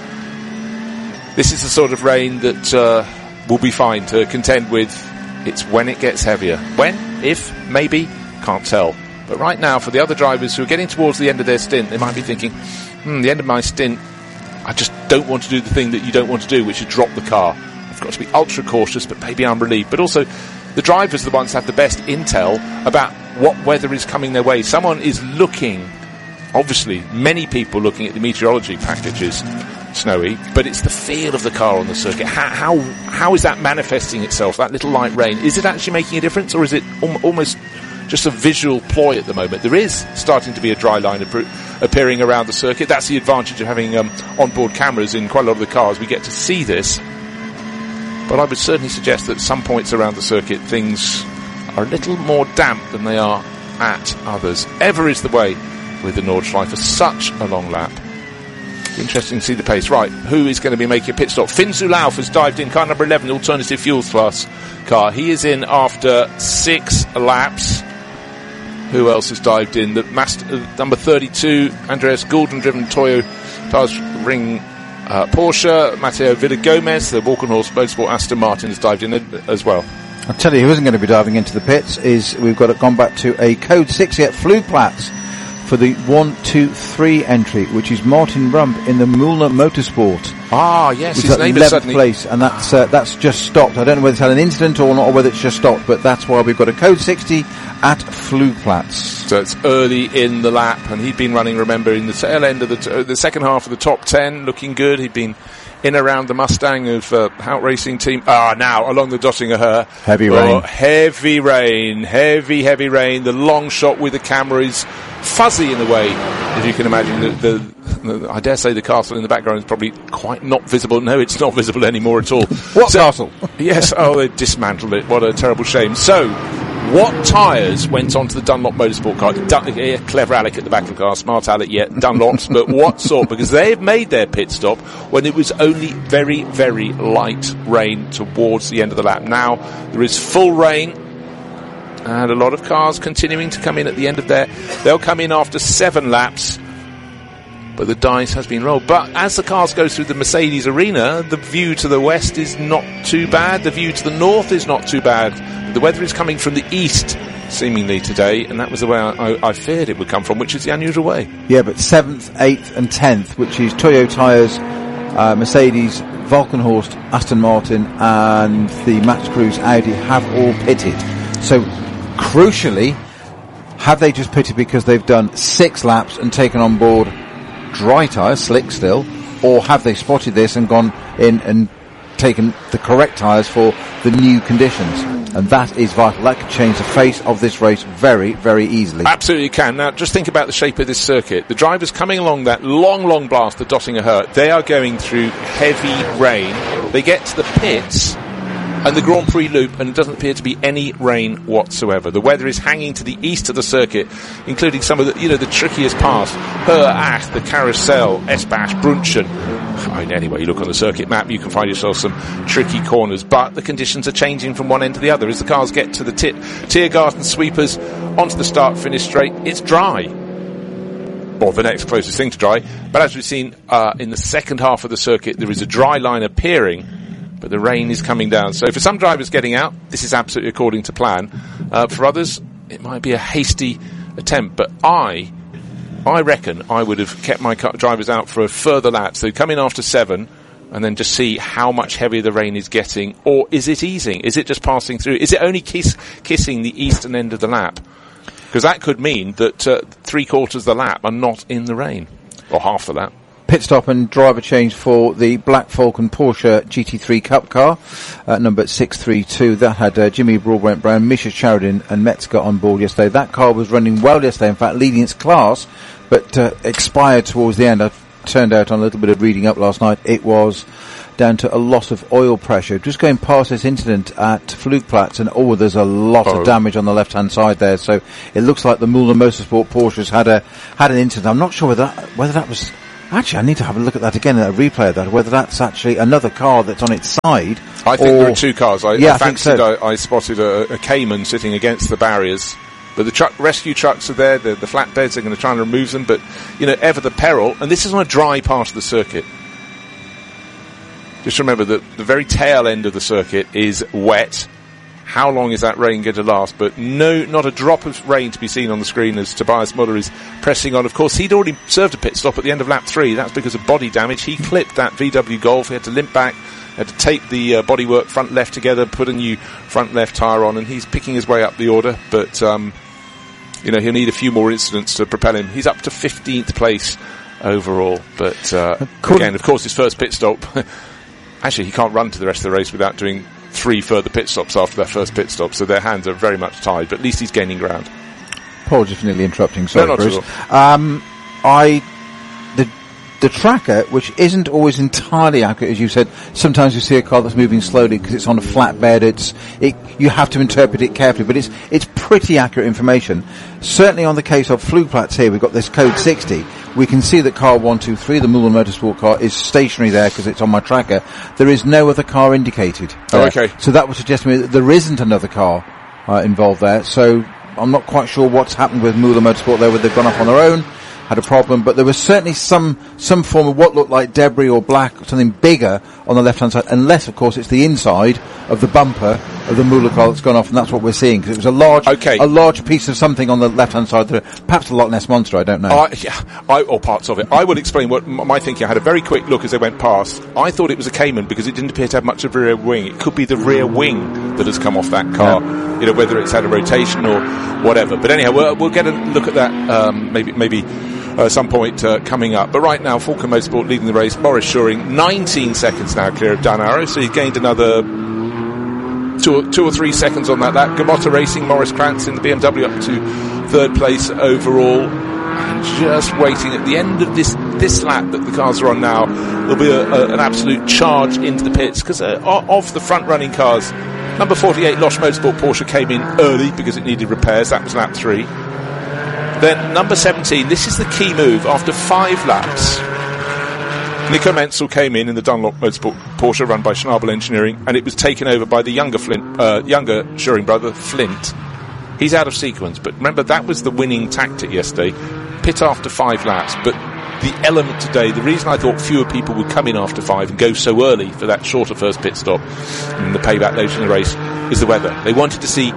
This is the sort of rain that uh, will be fine to contend with. It's when it gets heavier. When? If? Maybe? Can't tell. But right now, for the other drivers who are getting towards the end of their stint, they might be thinking, hmm, the end of my stint, I just don't want to do the thing that you don't want to do, which is drop the car. I've got to be ultra cautious, but maybe I'm relieved. But also, the drivers are the ones who have the best intel about what weather is coming their way. Someone is looking, obviously, many people looking at the meteorology packages, snowy, but it's the feel of the car on the circuit. How, how, how is that manifesting itself, that little light rain? Is it actually making a difference, or is it al- almost just a visual ploy at the moment? There is starting to be a dry line ap- appearing around the circuit. That's the advantage of having um, onboard cameras in quite a lot of the cars. We get to see this. But I would certainly suggest that at some points around the circuit, things are a little more damp than they are at others. Ever is the way with the Nordschleife for such a long lap. Interesting to see the pace. Right, who is going to be making a pit stop? Finn Zulauf has dived in, car number eleven, the alternative fuels class car. He is in after six laps. Who else has dived in? The master, uh, number thirty-two, Andreas Goulden, driven Toyo Tires Ring uh, Porsche. Matteo Villagomez, the Walkenhorst Motorsport Aston Martin, has dived in as well. I'll tell you who isn't going to be diving into the pits is we've got it gone back to a code six yet Flugplatz for the one two three entry, which is Martin Rump in the Mühlner Motorsport. Ah, yes, He's his at name is eleventh suddenly place, and that's uh, that's just stopped. I don't know whether it's had an incident or not, or whether it's just stopped, but that's why we've got a code sixty at Flugplatz. So it's early in the lap, and he'd been running, remember, in the tail end of the, t- uh, the second half of the top ten, looking good. He'd been in around the Mustang of uh, Hout Racing Team. Ah, now along the Dottinger Her. Heavy oh, rain. Heavy rain. Heavy, heavy rain. The long shot with the camera is fuzzy in a way, as you can imagine. The, the, the I dare say the castle in the background is probably quite not visible. No, it's not visible anymore at all. What so, castle? Yes. Oh, they dismantled it. What a terrible shame. So, what tyres went onto the Dunlop Motorsport car? Dun- yeah, clever Alec at the back of the car, smart Alec, yeah, Dunlops, but what sort? Because they've made their pit stop when it was only very, very light rain towards the end of the lap. Now, there is full rain, and a lot of cars continuing to come in at the end of their... They'll come in after seven laps, but the dice has been rolled. But as the cars go through the Mercedes arena, the view to the west is not too bad, the view to the north is not too bad. The weather is coming from the east, seemingly, today, and that was the way I, I, I feared it would come from, which is the unusual way. Yeah, but seventh, eighth and tenth, which is Toyo Tires, uh, Mercedes, Valkenhorst, Aston Martin and the Max Cruz Audi have all pitted. So, crucially, have they just pitted because they've done six laps and taken on board dry tyres, slick still, or have they spotted this and gone in and taken the correct tyres for the new conditions? And that is vital. That could change the face of this race very, very easily. Absolutely can. Now, just think about the shape of this circuit. The drivers coming along that long, long blast, the Dottinger Her, they are going through heavy rain. They get to the pits and the Grand Prix loop, and it doesn't appear to be any rain whatsoever. The weather is hanging to the east of the circuit, including some of the, you know, the trickiest parts. Her, Acht, the Carousel, Esbach, Brunchen. I mean, anyway, you look on the circuit map, you can find yourself some tricky corners, but the conditions are changing from one end to the other. As the cars get to the t- Tiergarten sweepers, onto the start-finish straight, it's dry. Or the next closest thing to dry. But as we've seen uh, in the second half of the circuit, there is a dry line appearing, but the rain is coming down. So for some drivers getting out, this is absolutely according to plan. Uh, for others, it might be a hasty attempt. But I, I reckon I would have kept my car- drivers out for a further lap. So come in after seven and then just see how much heavier the rain is getting. Or is it easing? Is it just passing through? Is it only kiss- kissing the eastern end of the lap? Because that could mean that uh, three quarters of the lap are not in the rain. Or half the lap. pit stop and driver change for the Black Falcon Porsche G T three Cup car, uh, number six three two. That had uh, Jimmy Broadbent-Brown, Misha Sheridan and Metzger on board yesterday. That car was running well yesterday, in fact leading its class, but uh, expired towards the end. I turned out on a little bit of reading up last night. It was down to a loss of oil pressure. Just going past this incident at Flugplatz, and oh, there's a lot oh. of damage on the left-hand side there. So it looks like the Müller Motorsport Porsches had a had an incident. I'm not sure whether that, whether that was actually. I need to have a look at that again, a replay of that. Whether that's actually another car that's on its side. I think or, there are two cars. I, yeah, I I think fancied so. I, I spotted a, a Cayman sitting against the barriers. But the truck rescue trucks are there. The, the flatbeds are going to try and remove them. But you know, ever the peril. And this is on a dry part of the circuit. Just remember that the very tail end of the circuit is wet. How long is that rain going to last? But no, not a drop of rain to be seen on the screen as Tobias Müller is pressing on. Of course, he'd already served a pit stop at the end of lap three. That's because of body damage. He clipped that V W Golf. He had to limp back, had to tape the uh, bodywork front left together, put a new front left tyre on, and he's picking his way up the order. But, um, you know, he'll need a few more incidents to propel him. He's up to fifteenth place overall. But, uh, again, of course, his first pit stop... Actually, he can't run to the rest of the race without doing three further pit stops after that first pit stop, so their hands are very much tied, but at least he's gaining ground. Paul, just nearly interrupting, sorry, no, not Bruce. at all. Um, I, the, the tracker, which isn't always entirely accurate, as you said, sometimes you see a car that's moving slowly because it's on a flat bed, it's, it, you have to interpret it carefully, but it's, it's pretty accurate information. Certainly on the case of Flugplatz here, we've got this code sixty. We can see that car one two three, the Müller Motorsport car, is stationary there because it's on my tracker. There is no other car indicated. Oh, okay. So that would suggest to me that there isn't another car uh, involved there. So I'm not quite sure what's happened with Müller Motorsport there, whether they've gone off on their own, had a problem, but there was certainly some some form of what looked like debris or black, something bigger on the left-hand side, unless, of course, it's the inside of the bumper of the Müller car that's gone off, and that's what we're seeing, because it was a large okay. a large piece of something on the left-hand side, there, perhaps a Loch Ness Monster, I don't know. Uh, yeah, I, or parts of it. I will explain what m- my thinking. I had a very quick look as they went past. I thought it was a Cayman because it didn't appear to have much of a rear wing. It could be the rear wing that has come off that car, yeah. You know, whether it's had a rotation or whatever. But anyhow, we'll, we'll get a look at that um, maybe maybe uh, some point uh, coming up. But right now, Falcon Motorsport leading the race. Maurice Schuring, nineteen seconds now clear of Dan Arrow, so he's gained another two, two or three seconds on that lap. Gamotta Racing, Maurice Krantz in the B M W up to third place overall. And just waiting at the end of this this lap that the cars are on now, there'll be a, a, an absolute charge into the pits, because uh, of the front-running cars, number forty-eight, Losch Motorsport Porsche came in early because it needed repairs. That was lap three. Then number seventeen, this is the key move. After five laps, Nico Menzel came in in the Dunlop Motorsport Porsche run by Schnabel Engineering, and it was taken over by the younger Flint, uh, younger Schuring brother, Flint. He's out of sequence, but remember, that was the winning tactic yesterday. Pit after five laps, but the element today, the reason I thought fewer people would come in after five and go so early for that shorter first pit stop and the payback later in the race is the weather. They wanted to see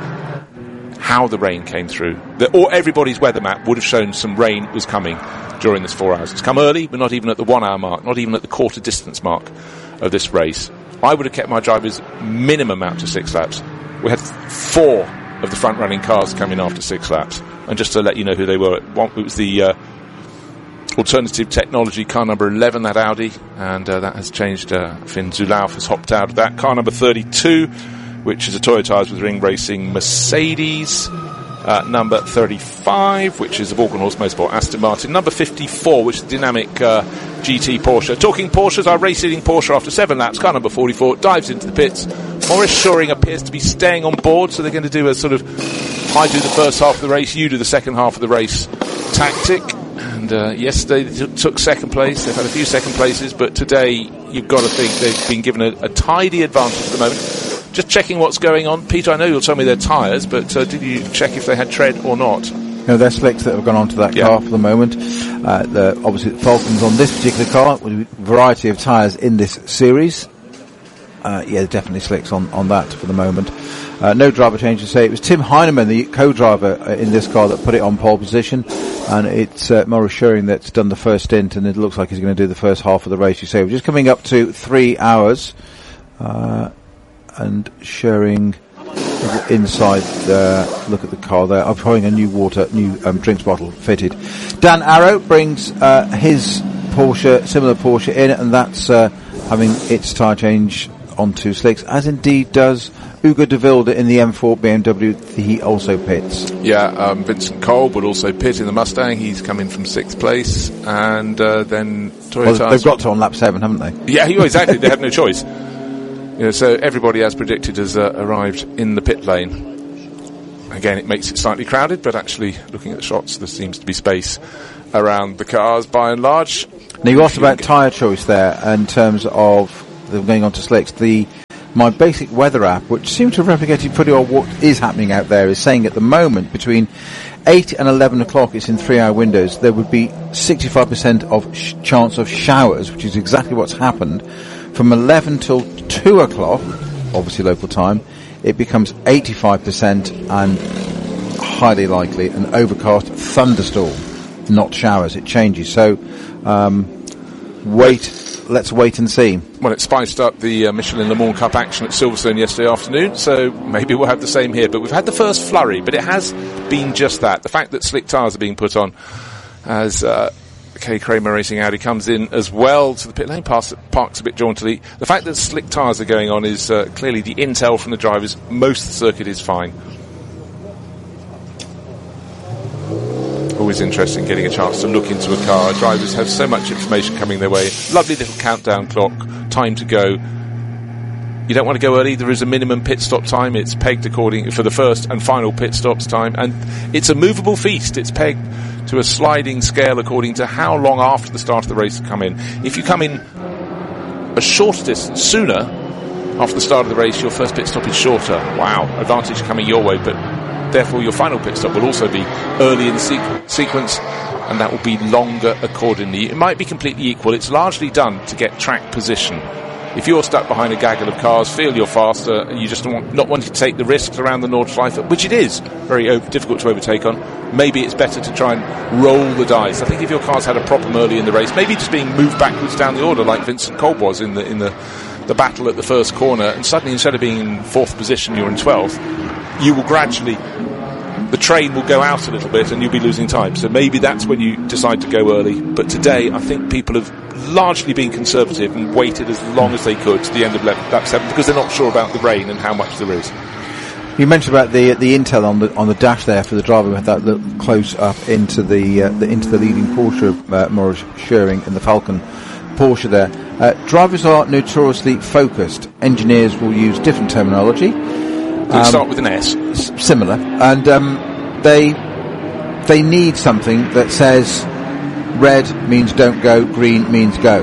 how the rain came through. The, or everybody's weather map would have shown some rain was coming during this four hours. It's come early, but not even at the one hour mark, not even at the quarter distance mark of this race. I would have kept my drivers minimum out to six laps. We had four of the front running cars coming after six laps. And just to let you know who they were, it was the uh, Alternative Technology car number eleven, that Audi, and uh, that has changed. uh, Finn Zulauf has hopped out of that. Car number thirty-two, which is a Toyo Tyres with Ring Racing Mercedes. Uh, number thirty-five, which is a Walkenhorst Motorsport Aston Martin. Number fifty-four, which is the Dynamic uh, G T Porsche. Talking Porsches, our race-leading Porsche after seven laps, car number forty-four, dives into the pits. Maurice Schuring appears to be staying on board, so they're going to do a sort of, I do the first half of the race, you do the second half of the race tactic. And uh, yesterday they t- took second place. They've had a few second places, but today you've got to think they've been given a, a tidy advantage at the moment. Just checking what's going on. Peter, I know you'll tell me their tyres, but uh, did you check if they had tread or not? No, they're slicks that have gone onto that yeah. car for the moment. Uh, the, obviously, the Falcons on this particular car with a variety of tyres in this series. Uh, yeah, definitely slicks on, on that for the moment. Uh, no driver change to say. It was Tim Heinemann, the co-driver uh, in this car, that put it on pole position, and it's uh, Maurice Schuring that's done the first stint, and it looks like he's going to do the first half of the race. You say we're just coming up to three hours, uh, and Schuring inside. Uh, look at the car there. I'm having a new water, new um, drinks bottle fitted. Dan Arrow brings uh, his Porsche, similar Porsche in it, and that's uh, having its tyre change onto slicks, as indeed does Ugo de Wilde in the M four B M W. He also pits. Yeah, um, Vincent Kolb would also pit in the Mustang. He's coming from sixth place, and uh, then Toyota. Well, they've got to on lap seven, haven't they? Yeah, exactly. They have no choice. You know, so everybody, as predicted, has uh, arrived in the pit lane. Again, it makes it slightly crowded, but actually, looking at the shots, there seems to be space around the cars by and large. Now, you asked about tyre choice there in terms of them going on to slicks. The My basic weather app, which seems to have replicated pretty well what is happening out there, is saying at the moment between eight and eleven o'clock, it's in three hour windows, there would be sixty-five percent of sh- chance of showers, which is exactly what's happened. From eleven till two o'clock, obviously local time, it becomes eighty-five percent and highly likely an overcast thunderstorm, not showers. It changes. So, um, wait. Let's wait and see. Well, it spiced up the uh, Michelin Le Mans Cup action at Silverstone yesterday afternoon, so maybe we'll have the same here. But we've had the first flurry, but it has been just that. The fact that slick tyres are being put on as uh, Kay Kramer Racing Audi comes in as well to the pit lane, pass, parks a bit jauntily. The fact that slick tyres are going on is uh, clearly the intel from the drivers. Most of the circuit is fine. Always interesting getting a chance to look into a car. Drivers have so much information coming their way. Lovely little countdown clock, time to go. You don't want to go early. There is a minimum pit stop time. It's pegged according for the first and final pit stops time, and it's a movable feast. It's pegged to a sliding scale according to how long after the start of the race to come in. If you come in a shorter distance sooner after the start of the race, your first pit stop is shorter. Wow, advantage coming your way, but therefore your final pit stop will also be early in the sequ- sequence, and that will be longer accordingly. It might be completely equal. It's largely done to get track position. If you're stuck behind a gaggle of cars, feel you're faster, and you just don't want, not wanting to take the risks around the Nordschleife, which it is very over, difficult to overtake on, maybe it's better to try and roll the dice. I think if your car's had a problem early in the race, maybe just being moved backwards down the order like Vincent Kolb was in the in the, the battle at the first corner, and suddenly instead of being in fourth position, you're in twelfth, you will gradually, the train will go out a little bit and you'll be losing time. So maybe that's when you decide to go early. But today, I think people have largely been conservative and waited as long as they could to the end of lap, lap seven, because they're not sure about the rain and how much there is. You mentioned about the the intel on the on the dash there for the driver with that little close up into the, uh, the into the leading Porsche, uh, Maurice Schöring in the Falcon Porsche there. Uh, drivers are notoriously focused. Engineers will use different terminology. They um, start with an S. S- similar, and um, they they need something that says red means don't go, green means go.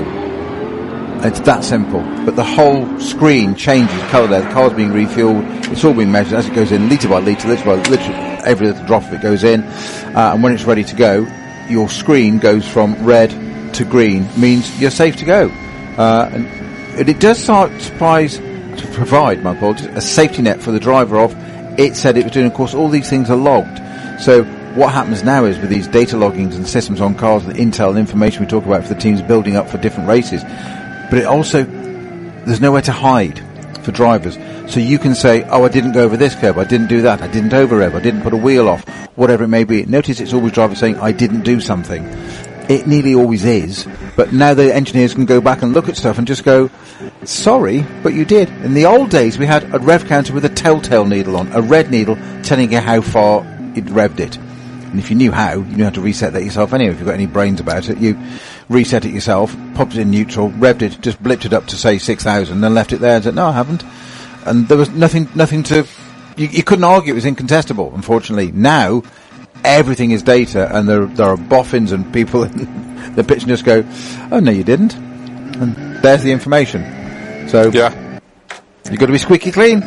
It's that simple. But the whole screen changes colour there. The car's being refueled. It's all being measured as it goes in, litre by litre, litre by litre. Every little drop of it goes in, uh, and when it's ready to go, your screen goes from red to green. Means you're safe to go. Uh, and, and it does start surprise. to provide, my apologies, a safety net for the driver of, it said it was doing. Of course, all these things are logged. So what happens now is with these data loggings and systems on cars, the intel and information we talk about for the teams building up for different races, but it also, there's nowhere to hide for drivers. So you can say, oh, I didn't go over this curb, I didn't do that, I didn't over-rev, I didn't put a wheel off, whatever it may be. Notice it's always drivers saying, I didn't do something. It nearly always is, but now the engineers can go back and look at stuff and just go, sorry, but you did. In the old days, we had a rev counter with a telltale needle on, a red needle telling you how far it revved it. And if you knew how, you knew how to reset that yourself anyway. If you've got any brains about it, you reset it yourself, popped it in neutral, revved it, just blipped it up to, say, six thousand, then left it there and said, no, I haven't. And there was nothing, nothing to, you, you couldn't argue it was incontestable, unfortunately. Now, everything is data, and there, there are boffins and people in the pitch and just go, oh, no, you didn't. And there's the information. So, yeah, you've got to be squeaky clean.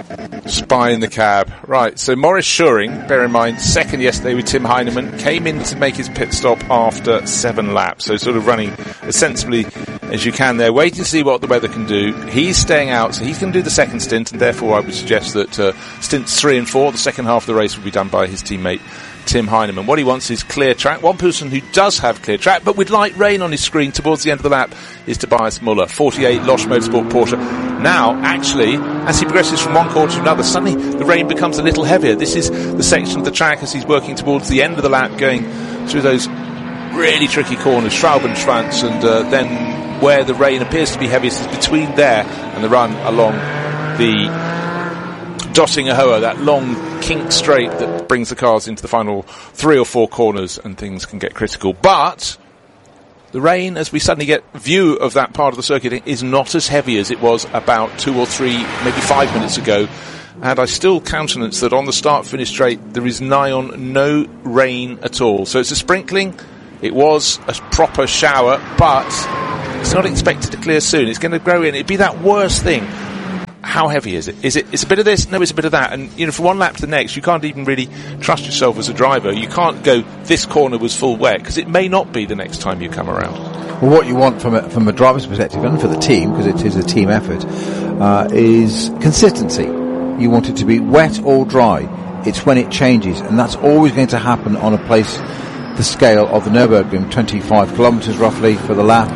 Spy in the cab. Right, so Maurice Schöring, bear in mind, second yesterday with Tim Heinemann, came in to make his pit stop after seven laps. So sort of running as sensibly as you can there, waiting to see what the weather can do. He's staying out, so he's going to do the second stint, and therefore I would suggest that uh, stints three and four, the second half of the race, will be done by his teammate Tim Heinemann. What he wants is clear track. One person who does have clear track, but with light rain on his screen towards the end of the lap, is Tobias Muller, forty-eight Losch Motorsport Porsche. Now, actually, as he progresses from one corner to another, suddenly the rain becomes a little heavier. This is the section of the track as he's working towards the end of the lap, going through those really tricky corners, Schwalbenschwanz, and uh, then where the rain appears to be heaviest is between there and the run along the Dottinger Höhe, that long kink straight that brings the cars into the final three or four corners, and things can get critical. But the rain, as we suddenly get view of that part of the circuit, is not as heavy as it was about two or three, maybe five minutes ago. And I still countenance that on the start-finish straight there is nigh on no rain at all. So it's a sprinkling. It was a proper shower, but it's not expected to clear soon. It's going to grow in. It'd be that worst thing. How heavy is it? Is it? It's a bit of this. No, it's a bit of that. And you know, from one lap to the next, you can't even really trust yourself as a driver. You can't go, this corner was full wet, because it may not be the next time you come around. Well, what you want from a, from a driver's perspective, and for the team, because it is a team effort, uh, is consistency. You want it to be wet or dry. It's when it changes, and that's always going to happen on a place the scale of the Nürburgring, twenty-five kilometres roughly for the lap.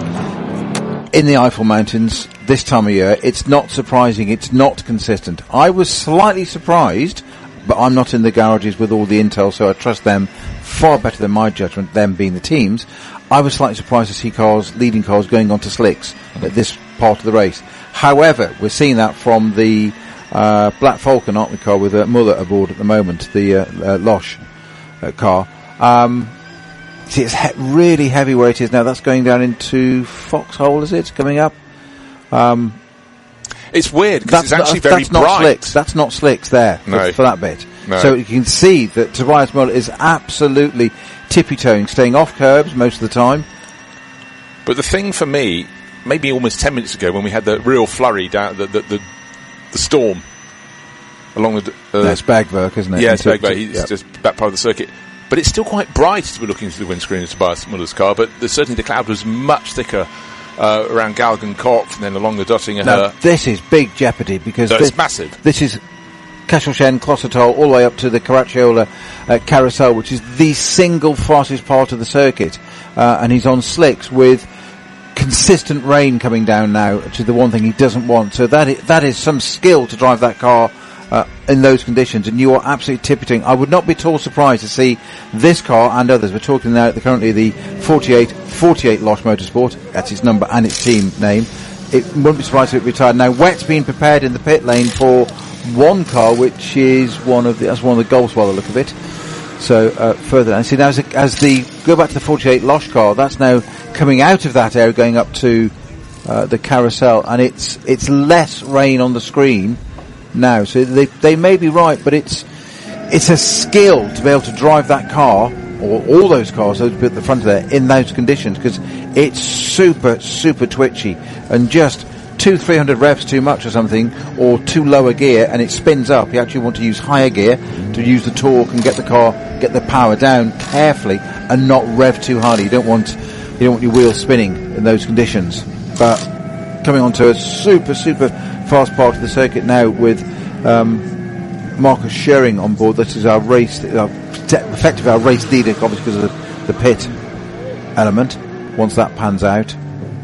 In the Eifel Mountains, this time of year, it's not surprising, it's not consistent. I was slightly surprised, but I'm not in the garages with all the intel, so I trust them far better than my judgment, them being the teams. I was slightly surprised to see cars, leading cars, going onto slicks at this part of the race. However, we're seeing that from the uh, Black Falcon, aren't we, car, with uh, Muller aboard at the moment, the uh, uh, Losch uh, car. Um, See, it's he- really heavy where it is now. That's going down into Foxhole, is it? Coming up. Um, it's weird because it's actually that's, very that's bright. Not slicks. That's not slicks there for, no. for that bit. No. So you can see that Tobias Muller is absolutely tippy-toeing, staying off curbs most of the time. But the thing for me, maybe almost ten minutes ago when we had the real flurry down, the the, the, the storm along the... Uh, That's Bagwerk, isn't it? Yeah, it's Bagwerk. He's yep. just that part of the circuit. But it's still quite bright as we're looking through the windscreen of Tobias Muller's car, but the, certainly the cloud was much thicker uh, around Galgenkopf and then along the Dottinger Höhe. Now, this is big jeopardy because no, this, it's massive. This is Kastelchen, Klostotol, all the way up to the Caracciola uh, Carousel, which is the single fastest part of the circuit. Uh, and he's on slicks with consistent rain coming down now, which is the one thing he doesn't want. So that is, that is some skill to drive that car Uh, in those conditions, and you are absolutely tipping. I would not be at all surprised to see this car and others. We're talking now currently the forty-eight forty-eight Losch Motorsport, that's its number and its team name. It wouldn't be surprised if it retired. Now, wet's being prepared in the pit lane for one car, which is one of the, that's one of the Golfs by the look of it. So, uh, further down. See, now as, the, as the, go back to the forty-eight Losch car, that's now coming out of that area, going up to, uh, the carousel, and it's, it's less rain on the screen now, so they they may be right, but it's it's a skill to be able to drive that car, or all those cars those at the front of there, in those conditions, because it's super super twitchy, and just two three hundred revs too much or something, or too low a gear, and it spins up. You actually want to use higher gear to use the torque and get the car, get the power down carefully, and not rev too highly. You don't want you don't want your wheels spinning in those conditions. But coming onto a super super fast part of the circuit now with um, Marcus Schöring on board. This is our race, uh, effectively our race leader, obviously because of the, the pit element. Once that pans out,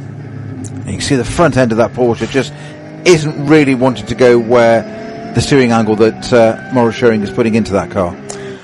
and you can see the front end of that Porsche just isn't really wanting to go where the steering angle that uh, Maurice Schöring is putting into that car.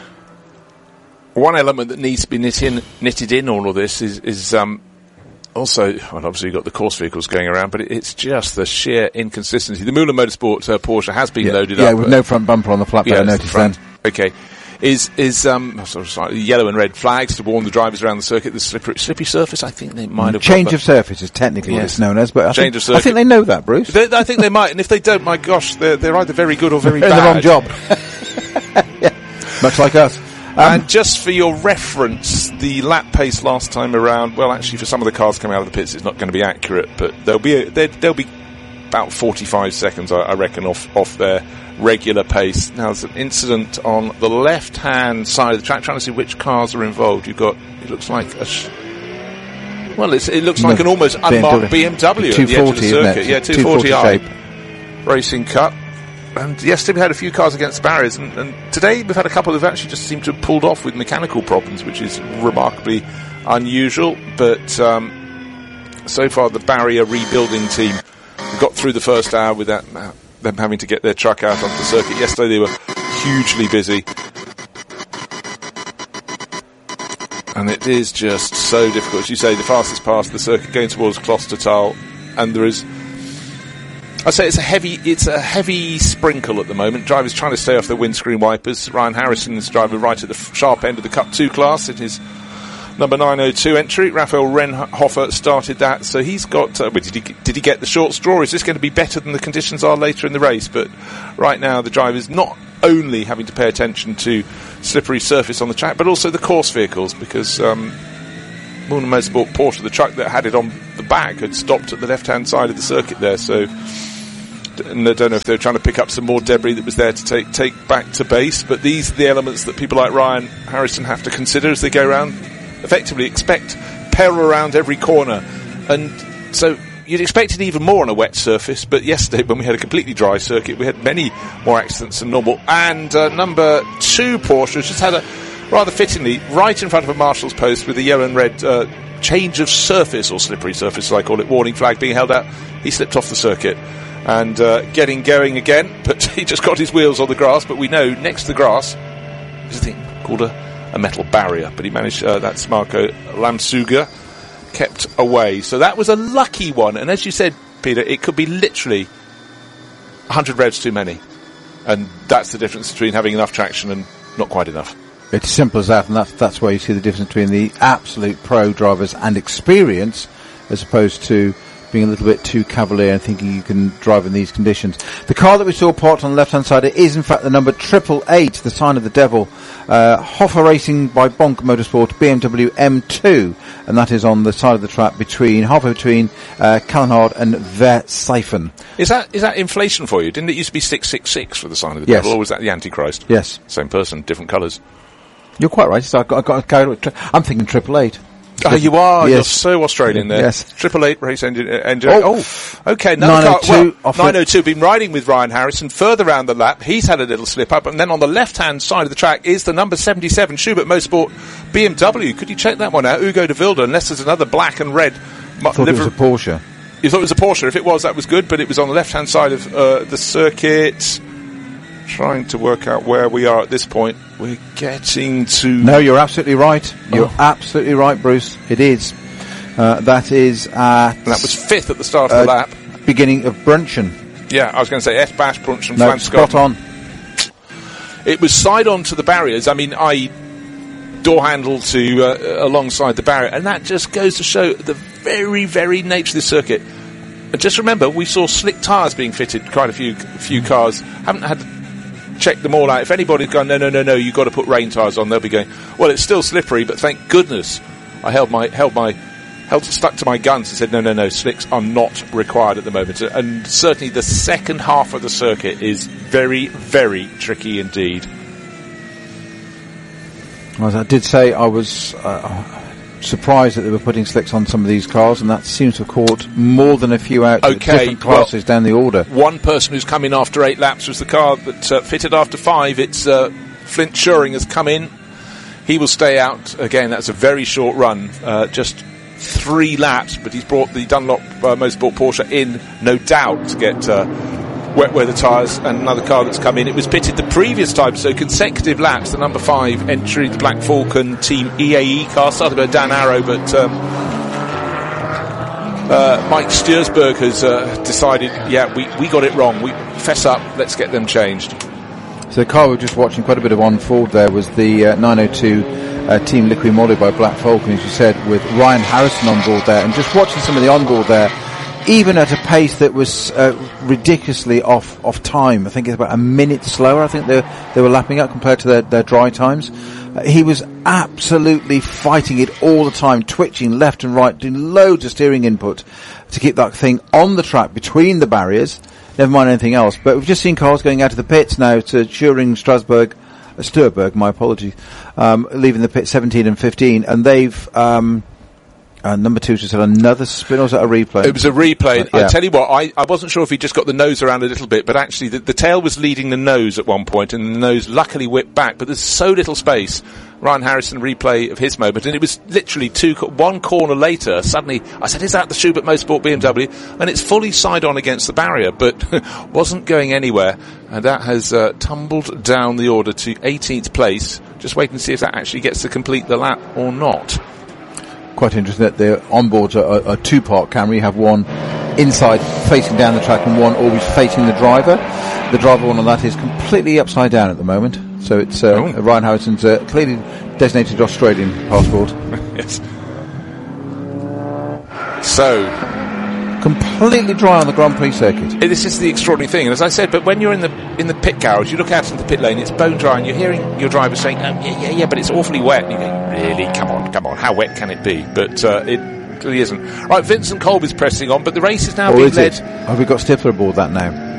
One element that needs to be knit in, knitted in all of this is, is um, also, well, obviously you've got the course vehicles going around, but it, it's just the sheer inconsistency. The Müller Motorsport uh, Porsche has been yeah. loaded yeah, up. Yeah, with no front bumper on the flat, yeah, I noticed then. Okay. Is, is, um, sort of slightly yellow and red flags to warn the drivers around the circuit. The slippery, slippy surface, I think they might have... Change of surface is technically yes. what it's known as, but I Change think, of circuit. I think they know that, Bruce. They, I think they might, and if they don't, my gosh, they're, they're either very good or very they're bad. in the wrong job. yeah. Much like us. Um, and just for your reference, the lap pace last time around, well, actually, for some of the cars coming out of the pits, it's not going to be accurate, but there'll be a, there'll be about forty-five seconds, I, I reckon, off off their regular pace. Now, there's an incident on the left-hand side of the track, trying to see which cars are involved. You've got, it looks like a... Sh- well, it's, it looks like an almost unmarked B M W at the edge of the circuit. Yeah, two forty i Racing Cup. And yesterday we had a few cars against the barriers, and, and today we've had a couple who've actually just seemed to have pulled off with mechanical problems, which is remarkably unusual. But um, so far the barrier rebuilding team got through the first hour without uh, them having to get their truck out onto the circuit. Yesterday they were hugely busy. And it is just so difficult. As you say, the fastest pass of the circuit going towards Klostertal, and there is, I'd say it's a heavy, it's a heavy sprinkle at the moment. Drivers trying to stay off the windscreen wipers. Ryan Harrison is driving right at the f- sharp end of the Cup two class in his number nine oh two entry. Raphael Renhofer started that, so he's got, uh, did he, did he get the short straw? Is this going to be better than the conditions are later in the race? But right now the driver's not only having to pay attention to slippery surface on the track, but also the course vehicles, because um, Moon Motorsport Porsche, the truck that had it on the back, had stopped at the left-hand side of the circuit there, so and I don't know if they were trying to pick up some more debris that was there to take take back to base, but these are the elements that people like Ryan Harrison have to consider as they go around. Effectively expect peril around every corner, and so you'd expect it even more on a wet surface, but yesterday when we had a completely dry circuit we had many more accidents than normal. And uh, number two Porsche just had a, rather fittingly, right in front of a marshal's post with a yellow and red uh, change of surface, or slippery surface as I call it, warning flag being held out. He slipped off the circuit and uh, getting going again, but he just got his wheels on the grass. But we know next to the grass is a thing called a a metal barrier, but he managed, uh, that's Marco Lamsuga, kept away. So that was a lucky one, and as you said, Peter, it could be literally one hundred revs too many, and that's the difference between having enough traction and not quite enough. It's as simple as that, and that's, that's where you see the difference between the absolute pro drivers and experience, as opposed to being a little bit too cavalier and thinking you can drive in these conditions. The car that we saw parked on the left-hand side is in fact the number triple eight, the sign of the devil, uh, Hoffa Racing by Bonk Motorsport B M W M two, and that is on the side of the track between, halfway between uh, Callenhard and Verseifen. Is that is that inflation for you? Didn't it used to be six six six for the sign of the yes. devil, or was that the Antichrist? Yes. Same person, different colours. You're quite right. So I got, I got, I'm thinking triple eight. Oh, you are. Yes. You're so Australian there. Yes. Triple Eight race engine. engine. Oh. oh, okay. Another car. Well, off nine oh two. Been riding with Ryan Harrison further around the lap. He's had a little slip up, and then on the left-hand side of the track is the number seventy-seven Schubert Motorsport B M W. Could you check that one out, Ugo de Wilde? Unless there's another black and red. I thought liver- it was a Porsche. You thought it was a Porsche. If it was, that was good. But it was on the left-hand side of uh, the circuit. Trying to work out where we are at this point. We're getting to. No, you're absolutely right. You're oh. absolutely right, Bruce. It is. Uh, that is at... And that was fifth at the start of uh, the lap. Beginning of Brunchen. Yeah, I was going to say S-Bash, Brunchen, no, Flansgarten. spot on. It was side on to the barriers. I mean, I door handle to uh, alongside the barrier, and that just goes to show the very, very nature of this circuit. And just remember, we saw slick tyres being fitted, quite a few few cars. Haven't had to check them all out. If anybody's gone, no, no, no, no, you've got to put rain tyres on, they'll be going, well, it's still slippery, but thank goodness I held my held my held stuck to my guns and said, no, no, no, slicks are not required at the moment. And certainly the second half of the circuit is very, very tricky indeed. As I did say, I was uh, surprised that they were putting slicks on some of these cars, and that seems to have caught more than a few out okay, of different classes well, down the order. One person who's come in after eight laps was the car that uh, fitted after five. It's uh, Flint Schuring has come in. He will stay out. Again, that's a very short run, uh, just three laps, but he's brought the Dunlop uh, Motorsport Porsche in, no doubt, to get uh, wet weather tyres. And another car that's come in, it was pitted the previous time, so consecutive laps. The number five entry, the Black Falcon Team E A E car, started by Dan Arrow, but um, uh, Mike Stuursberg has uh, decided, yeah, we, we got it wrong, we fess up, let's get them changed. So the car we were just watching quite a bit of on forward there was the uh, nine oh two uh, Team Liqui Moly by Black Falcon, as you said, with Ryan Harrison on board there, and just watching some of the onboard there, even at a pace that was uh, ridiculously off off time. I think it's about a minute slower. I think they they were lapping up compared to their, their dry times. Uh, he was absolutely fighting it all the time, twitching left and right, doing loads of steering input to keep that thing on the track between the barriers. Never mind anything else. But we've just seen cars going out of the pits now to Schuring, Strasbourg, uh, Stuurberg, my apologies, um, leaving the pit seventeen and fifteen, and they've um, Uh, number two just had another spin, or was that a replay? It was a replay. Uh, yeah. I tell you what, I, I wasn't sure if he just got the nose around a little bit, but actually the, the tail was leading the nose at one point, and the nose luckily whipped back, but there's so little space. Ryan Harrison replay of his moment, and it was literally two, one corner later, suddenly, I said, is that the Schubert Motorsport B M W? And it's fully side on against the barrier, but wasn't going anywhere, and that has uh, tumbled down the order to eighteenth place. Just waiting to see if that actually gets to complete the lap or not. Quite interesting that the onboards are a, a two-part camera. You have one inside facing down the track and one always facing the driver. The driver one on that is completely upside down at the moment. So it's uh, oh. Ryan Harrison's uh, clearly designated Australian passport. Yes. So completely dry on the Grand Prix circuit. This is the extraordinary thing, and as I said, but when you're in the in the pit garage, you look out into the pit lane, it's bone dry, and you're hearing your driver saying, oh, yeah, yeah, yeah, but it's awfully wet. And you go, really? Come on, come on, how wet can it be? But uh, it clearly isn't. Right, Vincent Colby's pressing on, but the race is now or being is led. It? Have we got Stifler aboard that now?